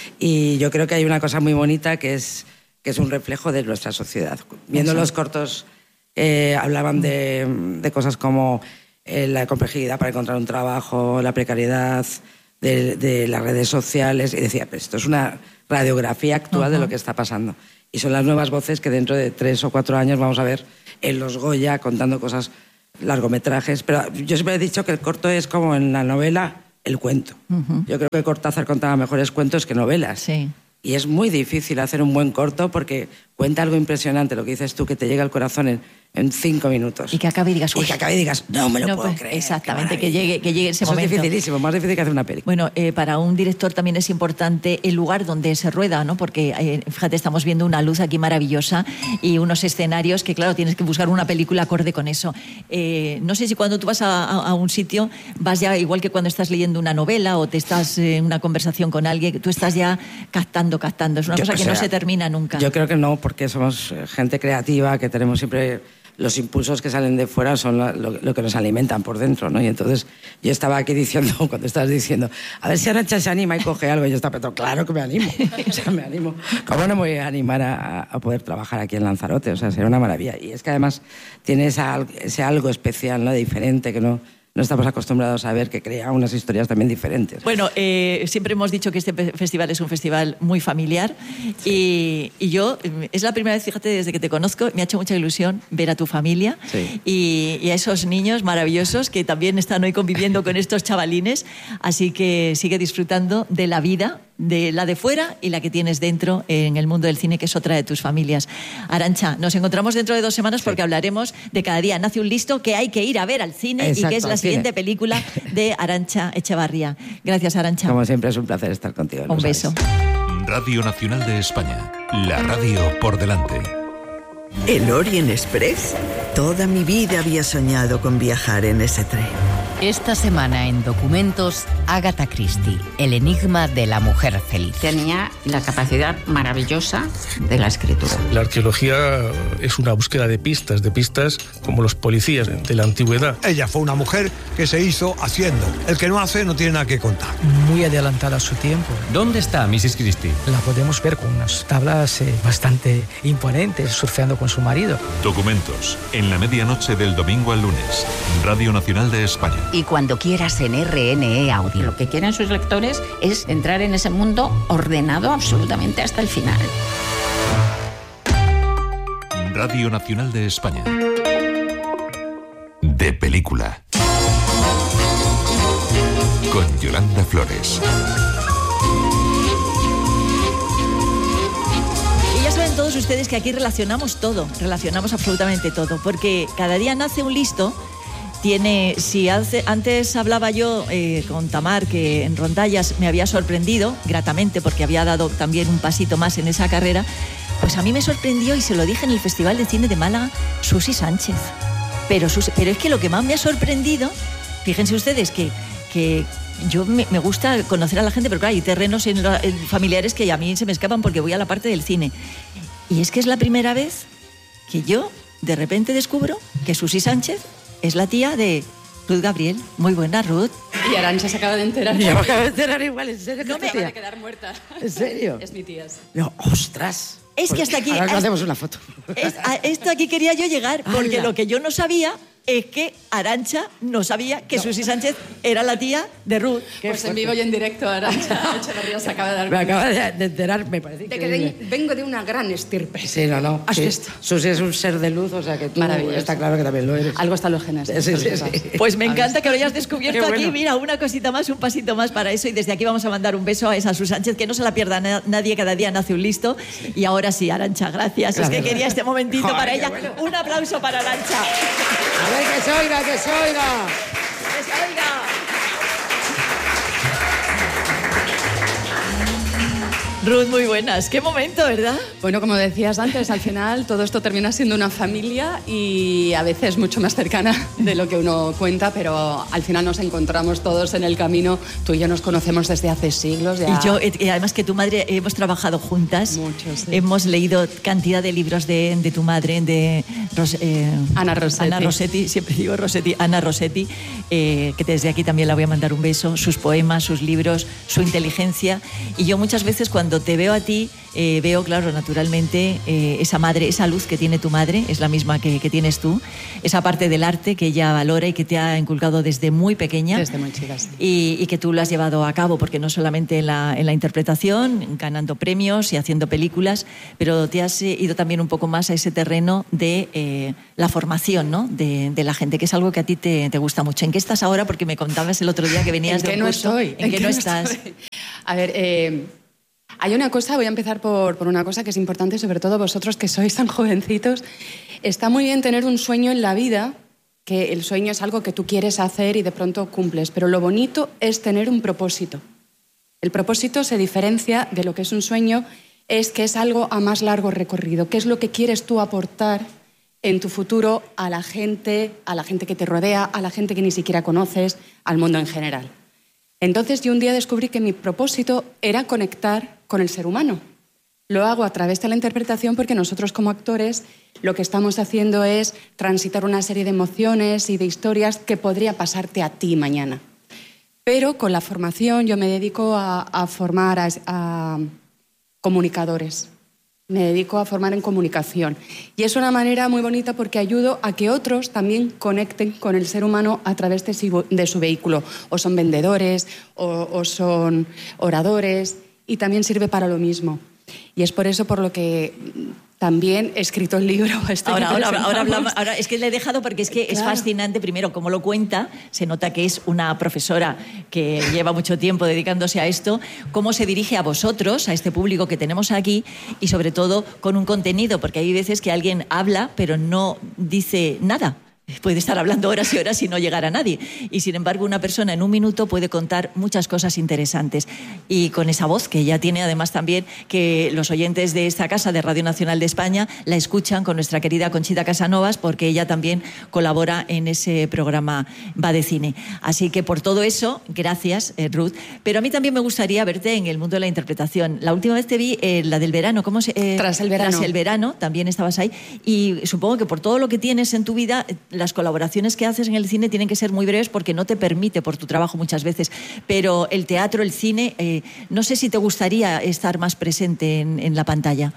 Speaker 18: Y yo creo que hay una cosa muy bonita que es, que es un reflejo de nuestra sociedad. Viendo los cortos, eh, hablaban de, de cosas como eh, la complejidad para encontrar un trabajo, la precariedad de, de las redes sociales, y decía, pues esto es una radiografía actual uh-huh. de lo que está pasando. Y son las nuevas voces que dentro de tres o cuatro años vamos a ver en los Goya contando cosas, largometrajes. Pero yo siempre he dicho que el corto es como en la novela el cuento. Uh-huh. Yo creo que Cortázar contaba mejores cuentos que novelas.
Speaker 2: Sí.
Speaker 18: Y es muy difícil hacer un buen corto porque cuenta algo impresionante, lo que dices tú, que te llega al corazón en, en cinco minutos.
Speaker 2: Y que acabe y digas...
Speaker 18: Y que acabe y digas, no me lo
Speaker 2: no,
Speaker 18: puedo
Speaker 2: pues,
Speaker 18: creer.
Speaker 2: Exactamente, que llegue, que llegue ese
Speaker 18: Eso
Speaker 2: momento.
Speaker 18: Es dificilísimo, más difícil que hacer una película.
Speaker 2: Bueno, eh, para un director también es importante el lugar donde se rueda, ¿no? Porque, eh, fíjate, estamos viendo una luz aquí maravillosa y unos escenarios que, claro, tienes que buscar una película acorde con eso. Eh, no sé si cuando tú vas a, a, a un sitio vas ya, igual que cuando estás leyendo una novela o te estás en una conversación con alguien, tú estás ya captando, captando. Es una
Speaker 18: Yo,
Speaker 2: cosa que
Speaker 18: o sea,
Speaker 2: no se termina nunca.
Speaker 18: Yo creo que no, porque somos gente creativa, que tenemos siempre... Los impulsos que salen de fuera son lo, lo, lo que nos alimentan por dentro, ¿no? Y entonces yo estaba aquí diciendo, cuando estabas diciendo, a ver si Arantxa se anima y coge algo, y yo estaba pensando, claro que me animo, o sea, me animo. ¿Cómo no me voy a animar a, a poder trabajar aquí en Lanzarote? O sea, será una maravilla. Y es que además tiene esa, ese algo especial, ¿no? Diferente, que no... No estamos acostumbrados a ver, que crea unas historias también diferentes.
Speaker 2: Bueno, eh, siempre hemos dicho que este festival es un festival muy familiar sí. y, y yo, es la primera vez, fíjate, desde que te conozco, me ha hecho mucha ilusión ver a tu familia
Speaker 18: sí.
Speaker 2: y, y a esos niños maravillosos que también están hoy conviviendo con estos chavalines, así que sigue disfrutando de la vida, de la de fuera y la que tienes dentro en el mundo del cine, que es otra de tus familias. Arantxa, nos encontramos dentro de dos semanas porque sí. hablaremos de Cada día nace un listo, que hay que ir a ver al cine. Exacto, y que es la siguiente película de Arantxa Echevarría. Gracias, Arantxa.
Speaker 18: Como siempre, es un placer estar contigo.
Speaker 2: Un beso.
Speaker 4: Radio Nacional de España, la radio por delante.
Speaker 19: ¿El Orient Express? Toda mi vida había soñado con viajar en ese tren.
Speaker 20: Esta semana en Documentos, Agatha Christie, el enigma de la mujer feliz.
Speaker 13: Tenía la capacidad maravillosa de la escritura.
Speaker 21: La arqueología es una búsqueda de pistas, de pistas como los policías de la antigüedad.
Speaker 22: Ella fue una mujer que se hizo haciendo. El que no hace no tiene nada que contar.
Speaker 23: Muy adelantada a su tiempo.
Speaker 24: ¿Dónde está missus Christie?
Speaker 23: La podemos ver con unas tablas eh, bastante imponentes, surfeando con su marido.
Speaker 4: Documentos, en la medianoche del domingo al lunes. Radio Nacional de España.
Speaker 20: Y cuando quieras en R N E Audio.
Speaker 13: Lo que quieren sus lectores es entrar en ese mundo ordenado absolutamente hasta el final.
Speaker 4: Radio Nacional de España. De película. Con Yolanda Flores.
Speaker 2: Y ya saben todos ustedes que aquí relacionamos todo, relacionamos absolutamente todo, porque cada día nace un listo. Tiene, si hace, antes hablaba yo eh, con Tamar, que en Rondallas me había sorprendido gratamente porque había dado también un pasito más en esa carrera, pues a mí me sorprendió, y se lo dije en el Festival de Cine de Málaga, Susi Sánchez. Pero, Susi, pero es que lo que más me ha sorprendido, fíjense ustedes que, que yo me, me gusta conocer a la gente, pero claro, hay terrenos en, en familiares que a mí se me escapan porque voy a la parte del cine. Y es que es la primera vez que yo de repente descubro que Susi Sánchez es la tía de Ruth Gabriel. Muy buena, Ruth.
Speaker 25: Y Arantxa se acaba de enterar.
Speaker 18: Yo me acabo de enterar igual, ¿en serio?
Speaker 25: No me
Speaker 18: acaba
Speaker 25: de quedar muerta.
Speaker 18: ¿En serio?
Speaker 25: Es mi tía.
Speaker 18: No, ¡ostras!
Speaker 2: Es
Speaker 18: pues
Speaker 2: que hasta aquí...
Speaker 18: Ahora nos
Speaker 2: hasta,
Speaker 18: hacemos una foto.
Speaker 2: Es, a esto aquí quería yo llegar, porque
Speaker 18: ¡Hala!
Speaker 2: Lo que yo no sabía es que Arantxa no sabía que no. Susi Sánchez era la tía de Ruth.
Speaker 25: Pues en vivo y en directo, Arantxa Echevarría se acaba de dar
Speaker 18: Me acaba de, de enterar, me parece
Speaker 25: de que vengo de una gran estirpe.
Speaker 18: Sí, no, no.
Speaker 25: ¿Has
Speaker 18: sí.
Speaker 25: visto?
Speaker 18: Susi es un ser de luz, o sea que tú está claro que también lo eres.
Speaker 25: Algo está en los genes.
Speaker 18: Sí, sí, sí.
Speaker 2: Pues me encanta que lo hayas descubierto
Speaker 18: bueno.
Speaker 2: aquí. Mira, una cosita más, un pasito más para eso. Y desde aquí vamos a mandar un beso a esa Susi Sánchez, que no se la pierda na- nadie, cada día nace un listo. Sí. Y ahora sí, Arantxa, gracias. gracias. Es que quería este momentito Joder, para ella. Bueno. Un aplauso para Arantxa.
Speaker 18: A ver, que se oiga, que se oiga.
Speaker 2: Que se oiga. Ruth, muy buenas. Qué momento, ¿verdad?
Speaker 25: Bueno, como decías antes, al final todo esto termina siendo una familia y a veces mucho más cercana de lo que uno cuenta, pero al final nos encontramos todos en el camino. Tú y yo nos conocemos desde hace siglos. Ya.
Speaker 2: Y yo, y además que tu madre, hemos trabajado juntas.
Speaker 25: Mucho, sí.
Speaker 2: Hemos leído cantidad de libros de, de tu madre, de Ros, eh,
Speaker 25: Ana Rossetti.
Speaker 2: Ana Rossetti, siempre digo Rossetti, Ana Rossetti, eh, que desde aquí también la voy a mandar un beso, sus poemas, sus libros, su inteligencia. Y yo muchas veces cuando te veo a ti, eh, veo, claro, naturalmente, eh, esa madre, esa luz que tiene tu madre, es la misma que, que tienes tú, esa parte del arte que ella valora y que te ha inculcado desde muy pequeña.
Speaker 25: Desde muy chica, sí.
Speaker 2: Y, y que tú lo has llevado a cabo, porque no solamente en la, en la interpretación, ganando premios y haciendo películas, pero te has ido también un poco más a ese terreno de eh, la formación, ¿no? de, de la gente, que es algo que a ti te, te gusta mucho. ¿En qué estás ahora? Porque me contabas el otro día que venías de un
Speaker 25: ¿En qué no
Speaker 2: curso.
Speaker 25: estoy?
Speaker 2: ¿En, ¿En qué, qué no estás?
Speaker 25: Estoy? A ver, eh, hay una cosa, voy a empezar por, por una cosa que es importante, sobre todo vosotros que sois tan jovencitos. Está muy bien tener un sueño en la vida, que el sueño es algo que tú quieres hacer y de pronto cumples, pero lo bonito es tener un propósito. El propósito se diferencia de lo que es un sueño, es que es algo a más largo recorrido. ¿Qué es lo que quieres tú aportar en tu futuro a la gente, a la gente que te rodea, a la gente que ni siquiera conoces, al mundo en general? Entonces yo un día descubrí que mi propósito era conectar con el ser humano. Lo hago a través de la interpretación porque nosotros como actores lo que estamos haciendo es transitar una serie de emociones y de historias que podría pasarte a ti mañana. Pero con la formación yo me dedico a, a formar a, a comunicadores. Me dedico a formar en comunicación. Y es una manera muy bonita porque ayudo a que otros también conecten con el ser humano a través de su, de su vehículo. O son vendedores, o, o son oradores, y también sirve para lo mismo. Y es por eso por lo que también he escrito el libro. Este
Speaker 2: ahora, ahora, ahora, hablamos, ahora, es que le he dejado porque es que claro. Es fascinante, primero, cómo lo cuenta, se nota que es una profesora que lleva mucho tiempo dedicándose a esto, cómo se dirige a vosotros, a este público que tenemos aquí, y sobre todo con un contenido, porque hay veces que alguien habla pero no dice nada. Puede estar hablando horas y horas y no llegar a nadie. Y sin embargo, una persona en un minuto puede contar muchas cosas interesantes. Y con esa voz que ya tiene, además también, que los oyentes de esta casa, de Radio Nacional de España, la escuchan con nuestra querida Conchita Casanovas, porque ella también colabora en ese programa Va de Cine. Así que por todo eso, gracias, eh, Ruth. Pero a mí también me gustaría verte en el mundo de la interpretación. La última vez te vi, eh, la del verano. ¿Cómo se, eh,
Speaker 25: Tras el verano.
Speaker 2: Tras el verano, también estabas ahí. Y supongo que por todo lo que tienes en tu vida, las colaboraciones que haces en el cine tienen que ser muy breves porque no te permite por tu trabajo muchas veces, pero el teatro, el cine, eh, no sé si te gustaría estar más presente en, en la pantalla.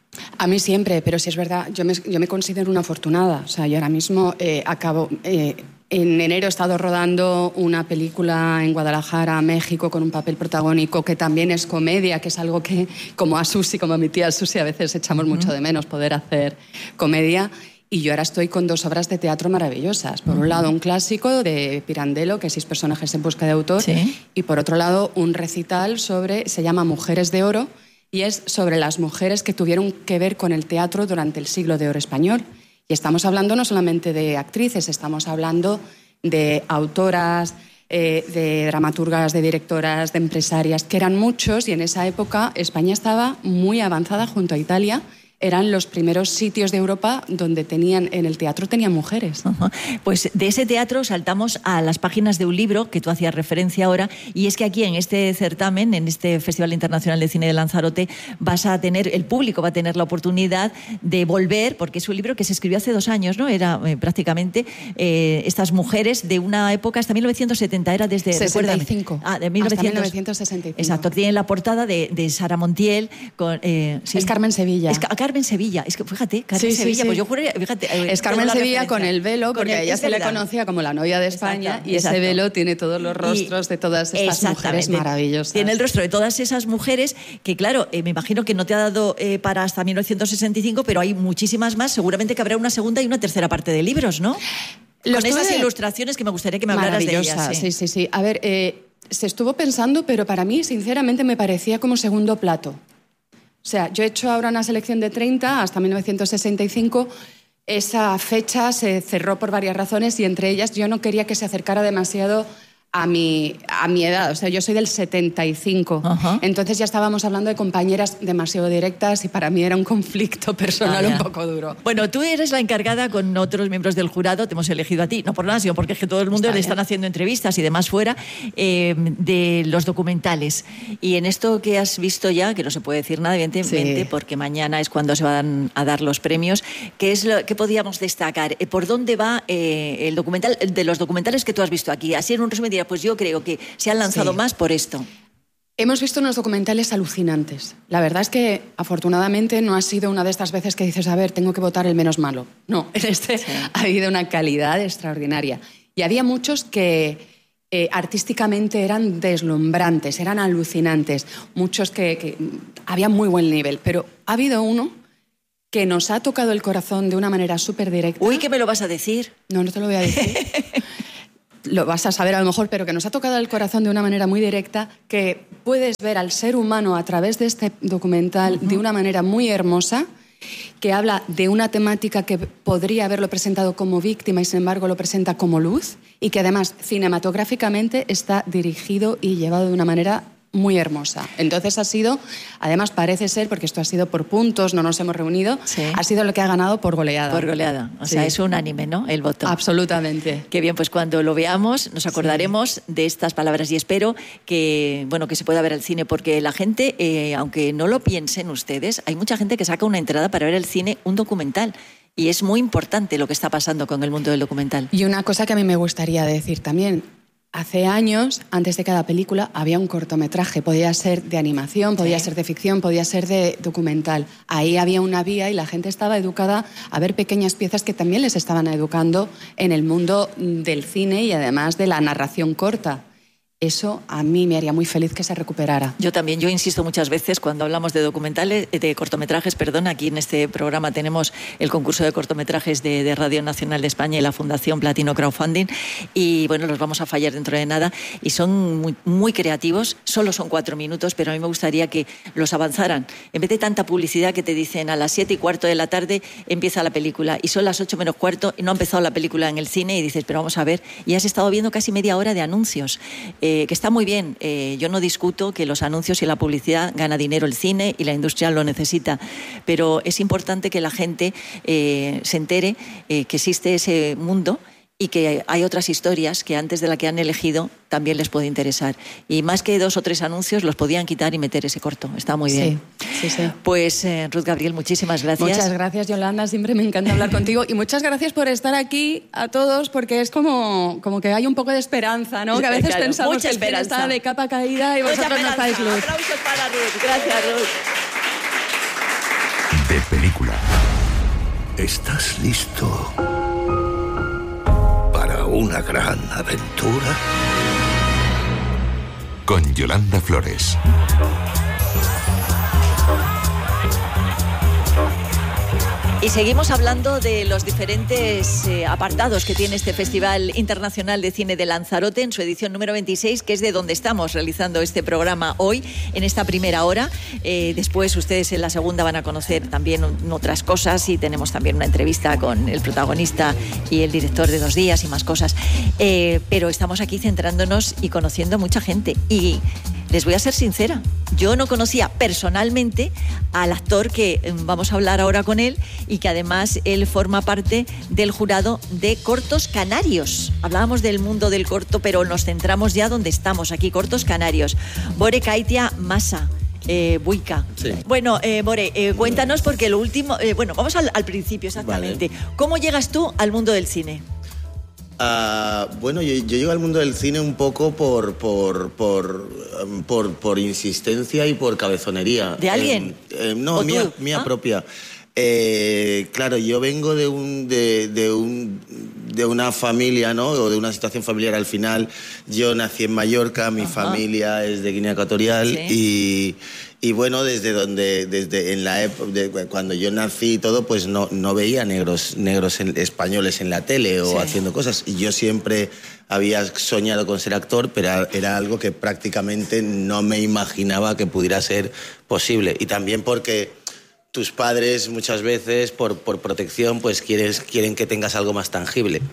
Speaker 25: A mí siempre, pero sí es verdad, yo me, yo me considero una afortunada. O sea, yo ahora mismo eh, acabo... Eh, en enero he estado rodando una película en Guadalajara, México, con un papel protagónico que también es comedia, que es algo que, como a Susi, como a mi tía Susi, a veces echamos uh-huh. mucho de menos poder hacer comedia. Y yo ahora estoy con dos obras de teatro maravillosas. Por un lado, un clásico de Pirandello, que es seis personajes en busca de autor.
Speaker 2: ¿Sí?
Speaker 25: Y por otro lado, un recital sobre, se llama Mujeres de Oro, y es sobre las mujeres que tuvieron que ver con el teatro durante el siglo de oro español. Y estamos hablando no solamente de actrices, estamos hablando de autoras, eh, de dramaturgas, de directoras, de empresarias, que eran muchos, y en esa época España estaba muy avanzada junto a Italia. Eran los primeros sitios de Europa donde tenían, en el teatro tenían mujeres.
Speaker 2: Uh-huh. Pues de ese teatro saltamos a las páginas de un libro que tú hacías referencia ahora, y es que aquí en este certamen, en este Festival Internacional de Cine de Lanzarote, vas a tener, el público va a tener la oportunidad de volver, porque es un libro que se escribió hace dos años, ¿no? Era eh, prácticamente eh, estas mujeres de una época, hasta mil novecientos setenta, era desde...
Speaker 25: sesenta y cinco.
Speaker 2: Ah, de mil novecientos,
Speaker 25: hasta mil novecientos sesenta y cinco.
Speaker 2: Exacto, tiene la portada de, de Sara Montiel. Con, eh, sí.
Speaker 25: Es Carmen Sevilla.
Speaker 2: Es Carmen Sevilla, es que fíjate, Carmen
Speaker 25: sí,
Speaker 2: Sevilla,
Speaker 25: sí,
Speaker 2: pues
Speaker 25: sí.
Speaker 2: yo juré, fíjate. Eh,
Speaker 25: es Carmen Sevilla
Speaker 2: referencia.
Speaker 25: Con el velo, porque a ella se le conocía como la novia de España, exacto, y exacto. Ese velo tiene todos los rostros y, de todas estas mujeres maravillosas.
Speaker 2: Tiene el rostro de todas esas mujeres que, claro, eh, me imagino que no te ha dado eh, para hasta mil novecientos sesenta y cinco, pero hay muchísimas más, seguramente que habrá una segunda y una tercera parte de libros, ¿no? Los Con esas de... ilustraciones que me gustaría que me hablaras de ellas.
Speaker 25: Sí, sí, sí. sí. A ver, eh, se estuvo pensando, pero para mí, sinceramente, me parecía como segundo plato. O sea, yo he hecho ahora una selección de treinta hasta mil novecientos sesenta y cinco. Esa fecha se cerró por varias razones y entre ellas yo no quería que se acercara demasiado a mi, a mi edad, o sea, yo soy del setenta y cinco, uh-huh. Entonces ya estábamos hablando de compañeras demasiado directas y para mí era un conflicto personal ah, un poco duro.
Speaker 2: Bueno, tú eres la encargada con otros miembros del jurado, te hemos elegido a ti, no por nada, sino porque es que todo el mundo Está le bien. Están haciendo entrevistas y demás fuera, eh, de los documentales. Y en esto que has visto ya, que no se puede decir nada, evidentemente, sí. porque mañana es cuando se van a dar los premios, ¿qué es lo que podíamos destacar? ¿Por dónde va eh, el documental, de los documentales que tú has visto aquí? Así en un resumen diría, pues yo creo que se han lanzado sí. más por esto.
Speaker 25: Hemos visto unos documentales alucinantes. La verdad es que, afortunadamente, no ha sido una de estas veces que dices, a ver, tengo que votar el menos malo. No, en este sí. ha habido una calidad extraordinaria. Y había muchos que eh, artísticamente eran deslumbrantes, eran alucinantes. Muchos que, que habían muy buen nivel. Pero ha habido uno que nos ha tocado el corazón de una manera súper directa.
Speaker 2: Uy, ¿qué me lo vas a decir?
Speaker 25: No, no te lo voy a decir. Lo vas a saber a lo mejor, pero que nos ha tocado el corazón de una manera muy directa, que puedes ver al ser humano a través de este documental uh-huh. de una manera muy hermosa, que habla de una temática que podría haberlo presentado como víctima y sin embargo lo presenta como luz, y que además cinematográficamente está dirigido y llevado de una manera muy hermosa. Entonces ha sido, además parece ser, porque esto ha sido por puntos, no nos hemos reunido, sí. ha sido lo que ha ganado por goleada.
Speaker 2: Por goleada. O
Speaker 25: sí.
Speaker 2: sea, es unánime, ¿no? El voto.
Speaker 25: Absolutamente.
Speaker 2: Qué bien, pues cuando lo veamos nos acordaremos sí. de estas palabras y espero que, bueno, que se pueda ver el cine, porque la gente, eh, aunque no lo piensen ustedes, hay mucha gente que saca una entrada para ver el cine, un documental. Y es muy importante lo que está pasando con el mundo del documental.
Speaker 25: Y una cosa que a mí me gustaría decir también. Hace años, antes de cada película, había un cortometraje. Podía ser de animación, podía sí. ser de ficción, podía ser de documental. Ahí había una vía y la gente estaba educada a ver pequeñas piezas que también les estaban educando en el mundo del cine y además de la narración corta. Eso a mí me haría muy feliz que se recuperara.
Speaker 2: Yo también, yo insisto muchas veces cuando hablamos de documentales, de cortometrajes, perdón, aquí en este programa tenemos el concurso de cortometrajes de, de Radio Nacional de España y la Fundación Platino Crowdfunding y bueno, los vamos a fallar dentro de nada y son muy, muy creativos, solo son cuatro minutos, pero a mí me gustaría que los avanzaran. En vez de tanta publicidad que te dicen a las siete y cuarto de la tarde empieza la película y son las ocho menos cuarto y no ha empezado la película en el cine y dices, pero vamos a ver, y has estado viendo casi media hora de anuncios. Eh, que está muy bien. Eh, yo no discuto que los anuncios y la publicidad gana dinero el cine y la industria lo necesita, pero es importante que la gente eh, se entere eh, que existe ese mundo y que hay otras historias que antes de la que han elegido también les puede interesar. Y más que dos o tres anuncios los podían quitar y meter ese corto. Está muy bien.
Speaker 25: Sí, sí, sí.
Speaker 2: Pues eh, Ruth Gabriel, muchísimas gracias.
Speaker 25: Muchas gracias, Yolanda. Siempre me encanta hablar contigo. Y muchas gracias por estar aquí a todos, porque es como, como que hay un poco de esperanza, ¿no? Que a veces claro, pensamos que el cine está de capa caída y
Speaker 2: mucha
Speaker 25: vosotros nos dais luz.
Speaker 2: Aplausos para Ruth. Gracias, Ruth.
Speaker 8: De película. ¿Estás listo para una gran aventura?
Speaker 4: Con Yolanda Flores.
Speaker 2: Y seguimos hablando de los diferentes eh, apartados que tiene este Festival Internacional de Cine de Lanzarote en su edición número veintiséis, que es de donde estamos realizando este programa hoy, en esta primera hora. Eh, después ustedes en la segunda van a conocer también otras cosas y tenemos también una entrevista con el protagonista y el director de Dos Días y más cosas. Eh, pero estamos aquí centrándonos y conociendo a mucha gente. Y les voy a ser sincera, yo no conocía personalmente al actor que vamos a hablar ahora con él y que además él forma parte del jurado de Cortos Canarios. Hablábamos del mundo del corto, pero nos centramos ya donde estamos, aquí, Cortos Canarios. Bore Kaitia Masa. Eh, Buica.
Speaker 1: Sí.
Speaker 2: Bueno, eh, Bore, eh, cuéntanos porque lo último... Eh, bueno, vamos al, al principio exactamente. Vale. ¿Cómo llegas tú al mundo del cine?
Speaker 1: Uh, bueno, yo, yo llego al mundo del cine un poco por por, por, um, por, por insistencia y por cabezonería.
Speaker 2: ¿De alguien?
Speaker 1: Eh, eh, no, mía, mía ¿Ah? propia. Eh, claro, yo vengo de un de, de un de una familia, ¿no? O de una situación familiar al final. Yo nací en Mallorca, mi Ajá. familia es de Guinea Ecuatorial. ¿Sí? y Y bueno, desde donde, desde en la época, de, cuando yo nací y todo, pues no, no veía negros, negros en, españoles en la tele o sí. haciendo cosas. Y yo siempre había soñado con ser actor, pero era, era algo que prácticamente no me imaginaba que pudiera ser posible. Y también porque tus padres muchas veces, por, por protección, pues quieres, quieren que tengas algo más tangible.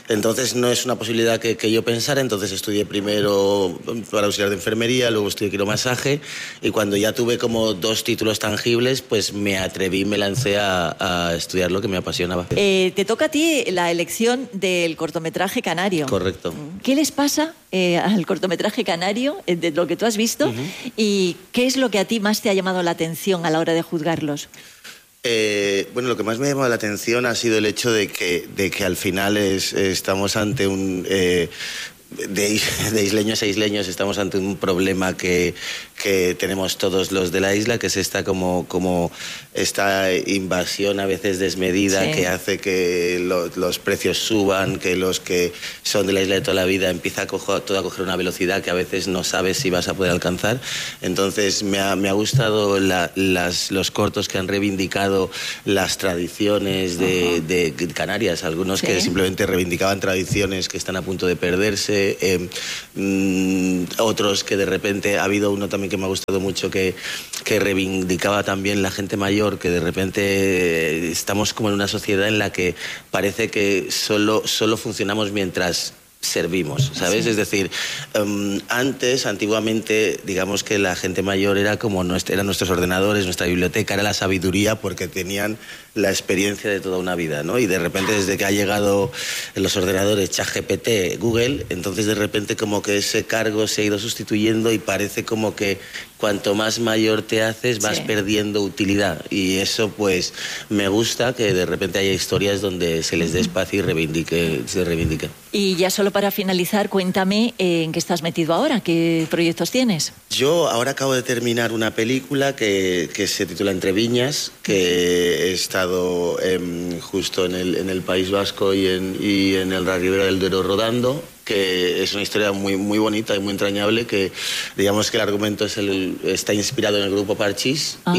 Speaker 1: Entonces no es una posibilidad que, que yo pensara, entonces estudié primero para auxiliar de enfermería, luego estudié quiromasaje y cuando ya tuve como dos títulos tangibles, pues me atreví, me lancé a, a estudiar lo que me apasionaba.
Speaker 2: Eh, te toca a ti la elección del cortometraje canario.
Speaker 1: Correcto.
Speaker 2: ¿Qué les pasa eh, al cortometraje canario, eh, de lo que tú has visto, uh-huh. y qué es lo que a ti más te ha llamado la atención a la hora de juzgarlos?
Speaker 1: Eh, bueno, lo que más me ha llamado la atención ha sido el hecho de que, de que al final es, estamos ante un... Eh, de, de isleños a isleños estamos ante un problema que, que tenemos todos los de la isla, que es esta como, como esta invasión a veces desmedida, sí. que hace que lo, los precios suban, que los que son de la isla de toda la vida empieza a cojo, todo a coger una velocidad que a veces no sabes si vas a poder alcanzar. Entonces me ha, me ha gustado la, las, los cortos que han reivindicado las tradiciones de, de Canarias, algunos sí. que simplemente reivindicaban tradiciones que están a punto de perderse. Eh, mmm, otros que de repente, ha habido uno también que me ha gustado mucho que, que reivindicaba también la gente mayor, que de repente eh, estamos como en una sociedad en la que parece que solo, solo funcionamos mientras servimos, ¿sabes? Sí. Es decir, um, antes, antiguamente, digamos que la gente mayor era como nuestra, eran nuestros ordenadores, nuestra biblioteca, era la sabiduría porque tenían la experiencia de toda una vida, ¿no? Y de repente, desde que ha llegado en los ordenadores ChatGPT, Google, entonces de repente como que ese cargo se ha ido sustituyendo y parece como que cuanto más mayor te haces vas sí. perdiendo utilidad, y eso pues me gusta que de repente haya historias donde se les dé espacio y reivindique, se reivindique.
Speaker 2: Y ya solo para finalizar, cuéntame eh, en qué estás metido ahora, qué proyectos tienes.
Speaker 1: Yo ahora acabo de terminar una película que, que se titula Entre Viñas, que he estado eh, justo en el, en el País Vasco y en, y en el la Ribera del Duero rodando, que es una historia muy, muy bonita y muy entrañable, que digamos que el argumento es el, está inspirado en el grupo Parchís. Ajá.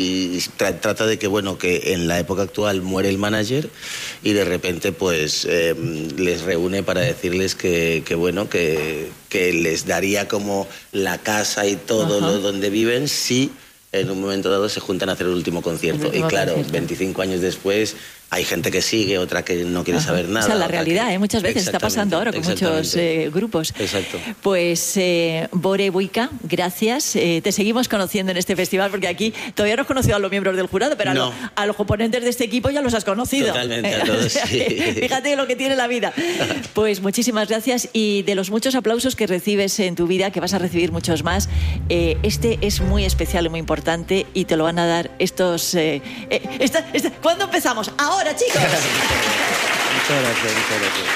Speaker 1: Y tra trata de que, bueno, que en la época actual muere el manager y de repente pues eh, les reúne para decirles que, que bueno, que, que les daría como la casa y todo lo donde viven si en un momento dado se juntan a hacer el último concierto. El último y claro, concierto. veinticinco años después hay gente que sigue, otra que no quiere Ajá. saber nada.
Speaker 2: O sea, la realidad, que... ¿eh? Muchas veces está pasando ahora con muchos eh, grupos.
Speaker 1: Exacto.
Speaker 2: Pues, eh, Bore Buika, gracias. Eh, te seguimos conociendo en este festival, porque aquí todavía no has conocido a los miembros del jurado, pero no. a, lo, a los componentes de este equipo ya los has conocido.
Speaker 1: Totalmente, a todos, sí.
Speaker 2: Fíjate lo que tiene la vida. Pues muchísimas gracias, y de los muchos aplausos que recibes en tu vida, que vas a recibir muchos más, eh, este es muy especial y muy importante, y te lo van a dar estos... Eh, eh, esta, esta, ¿Cuándo empezamos? ¡Ahora! Ahora, chicos.
Speaker 1: Muchas gracias, muchas gracias.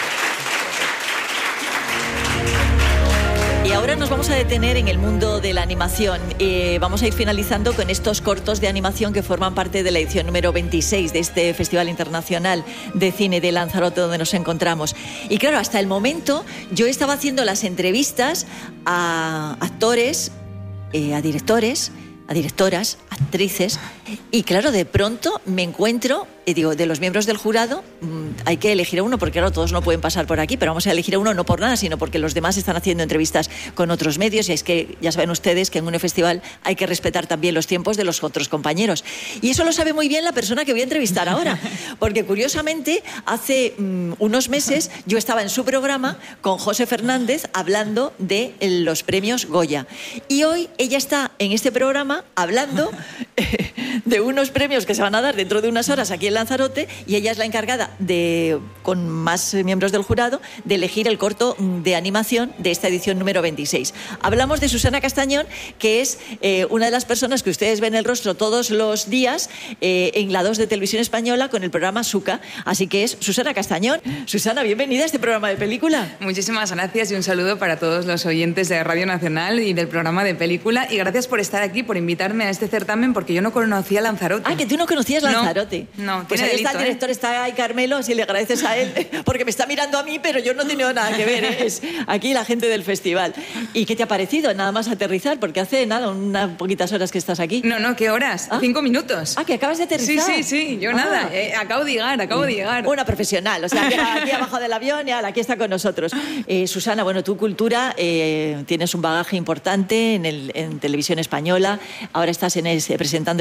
Speaker 2: Y ahora nos vamos a detener en el mundo de la animación. Eh, vamos a ir finalizando con estos cortos de animación que forman parte de la edición número veintiséis de este Festival Internacional de Cine de Lanzarote, donde nos encontramos. Y claro, hasta el momento yo estaba haciendo las entrevistas a actores, eh, a directores, a directoras, actrices, y claro, de pronto me encuentro, y digo, de los miembros del jurado, mmm, hay que elegir a uno, porque claro, todos no pueden pasar por aquí, pero vamos a elegir a uno no por nada, sino porque los demás están haciendo entrevistas con otros medios, y es que ya saben ustedes que en un festival hay que respetar también los tiempos de los otros compañeros. Y eso lo sabe muy bien la persona que voy a entrevistar ahora, porque curiosamente hace mmm, unos meses yo estaba en su programa con José Fernández hablando de los premios Goya, y hoy ella está en este programa hablando de unos premios que se van a dar dentro de unas horas aquí en Lanzarote, y ella es la encargada de, con más miembros del jurado, de elegir el corto de animación de esta edición número veintiséis. Hablamos de Susana Castañón, que es eh, una de las personas que ustedes ven el rostro todos los días eh, en la dos de Televisión Española con el programa Suca, así que es Susana Castañón. Susana, bienvenida a este programa de película.
Speaker 3: Muchísimas gracias, y un saludo para todos los oyentes de Radio Nacional y del programa de película, y gracias por estar aquí, por invitarme a este certamen, porque yo no conocía Lanzarote.
Speaker 2: Ah, que tú no conocías Lanzarote.
Speaker 3: No, no,
Speaker 2: pues ahí
Speaker 3: delito,
Speaker 2: está el director,
Speaker 3: ¿eh?
Speaker 2: Está ahí Carmelo, si le agradeces a él, porque me está mirando a mí, pero yo no he tenido nada que ver, ¿eh? Es aquí la gente del festival. ¿Y qué te ha parecido? Nada más aterrizar, porque hace nada, unas poquitas horas que estás aquí.
Speaker 3: No, no, ¿qué horas?
Speaker 2: ¿Ah?
Speaker 3: Cinco minutos.
Speaker 2: Ah, que acabas de aterrizar.
Speaker 3: Sí, sí, sí, yo ah. nada, eh, acabo de llegar, acabo de llegar.
Speaker 2: Una profesional, o sea, que aquí abajo del avión y aquí está con nosotros. Eh, Susana, bueno, tu cultura, eh, tienes un bagaje importante en, el, en Televisión Española, ahora estás en ese, presentando este programa.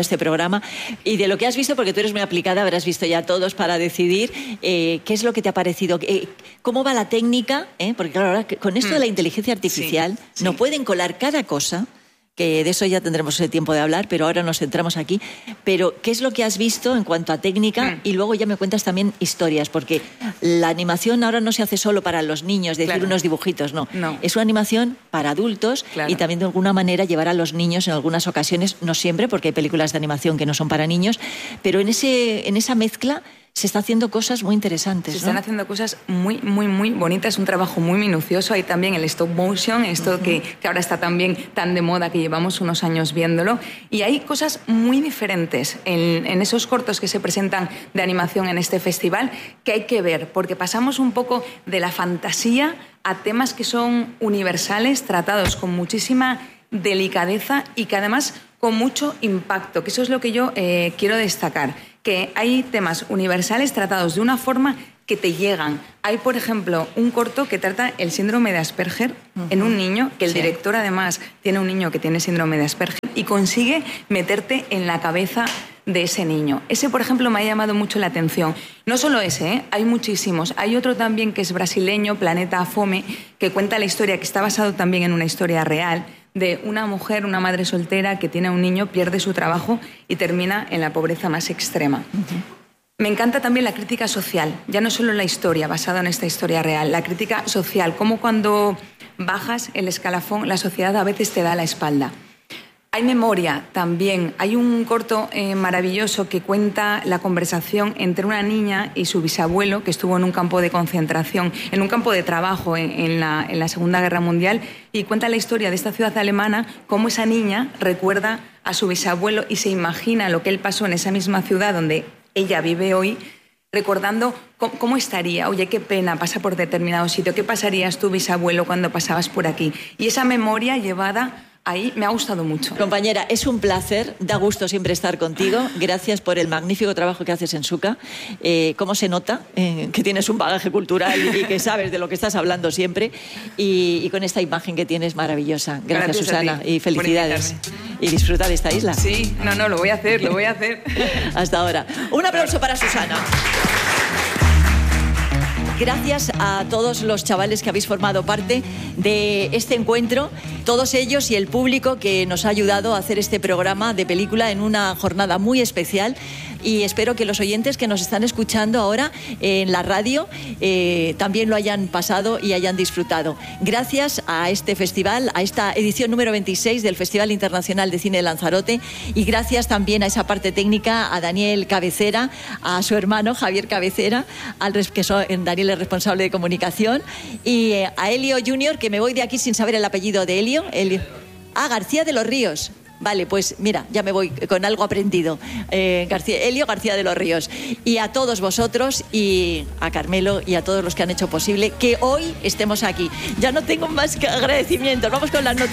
Speaker 2: programa. Y de lo que has visto, porque tú eres muy aplicada, habrás visto ya todos para decidir eh, qué es lo que te ha parecido, eh, cómo va la técnica, ¿eh? Porque claro, ahora con esto de la inteligencia artificial sí, sí. no pueden colar cada cosa, que de eso ya tendremos el tiempo de hablar, pero ahora nos centramos aquí. Pero, ¿qué es lo que has visto en cuanto a técnica? Mm. Y luego ya me cuentas también historias, porque la animación ahora no se hace solo para los niños, decir claro. unos dibujitos, no. no. Es una animación para adultos claro. y también de alguna manera llevar a los niños en algunas ocasiones, no siempre, porque hay películas de animación que no son para niños, pero en, ese, en esa mezcla se está haciendo cosas muy interesantes.
Speaker 3: Se
Speaker 2: ¿no?
Speaker 3: están haciendo cosas muy, muy, muy bonitas, un trabajo muy minucioso. Hay también el stop motion, esto uh-huh. que, que ahora está también tan de moda, que llevamos unos años viéndolo. Y hay cosas muy diferentes en, en esos cortos que se presentan de animación en este festival que hay que ver, porque pasamos un poco de la fantasía a temas que son universales, tratados con muchísima delicadeza y que además con mucho impacto, que eso es lo que yo eh, quiero destacar, que hay temas universales tratados de una forma que te llegan. Hay, por ejemplo, un corto que trata el síndrome de Asperger uh-huh. en un niño, que el sí. director además tiene un niño que tiene síndrome de Asperger y consigue meterte en la cabeza de ese niño. Ese, por ejemplo, me ha llamado mucho la atención. No solo ese, ¿eh? Hay muchísimos. Hay otro también que es brasileño, Planeta Fome, que cuenta la historia, que está basado también en una historia real, de una mujer, una madre soltera que tiene a un niño, pierde su trabajo y termina en la pobreza más extrema. Uh-huh. Me encanta también la crítica social, ya no solo la historia, basada en esta historia real, la crítica social, como cuando bajas el escalafón, la sociedad a veces te da la espalda. Hay memoria también. Hay un corto eh, maravilloso que cuenta la conversación entre una niña y su bisabuelo, que estuvo en un campo de concentración, en un campo de trabajo en, en, la, en la Segunda Guerra Mundial, y cuenta la historia de esta ciudad alemana, cómo esa niña recuerda a su bisabuelo y se imagina lo que él pasó en esa misma ciudad donde ella vive hoy, recordando cómo, cómo estaría. Oye, qué pena, pasa por determinado sitio. ¿Qué pasarías tu bisabuelo cuando pasabas por aquí? Y esa memoria llevada ahí me ha gustado mucho.
Speaker 2: Compañera, es un placer, da gusto siempre estar contigo. Gracias por el magnífico trabajo que haces en Suca. Eh, ¿Cómo se nota eh, que tienes un bagaje cultural y, y que sabes de lo que estás hablando siempre? Y, y con esta imagen que tienes maravillosa. Gracias, Gracias Susana, y felicidades. Y disfruta de esta isla.
Speaker 3: Sí, no, no, lo voy a hacer, lo voy a hacer.
Speaker 2: Hasta ahora. Un aplauso para Susana. Gracias a todos los chavales que habéis formado parte de este encuentro, todos ellos y el público que nos ha ayudado a hacer este programa de película en una jornada muy especial. Y espero que los oyentes que nos están escuchando ahora en la radio eh, también lo hayan pasado y hayan disfrutado. Gracias a este festival, a esta edición número veintiséis del Festival Internacional de Cine de Lanzarote, y gracias también a esa parte técnica, a Daniel Cabecera, a su hermano Javier Cabecera, al que son, Daniel es responsable de comunicación, y eh, a Elio Junior, que me voy de aquí sin saber el apellido de Elio. Elio. Ah, García de los Ríos. Vale, pues mira, ya me voy con algo aprendido. Eh, García, Elio García de los Ríos. Y a todos vosotros, y a Carmelo, y a todos los que han hecho posible que hoy estemos aquí. Ya no tengo más que agradecimientos. Vamos con las noticias.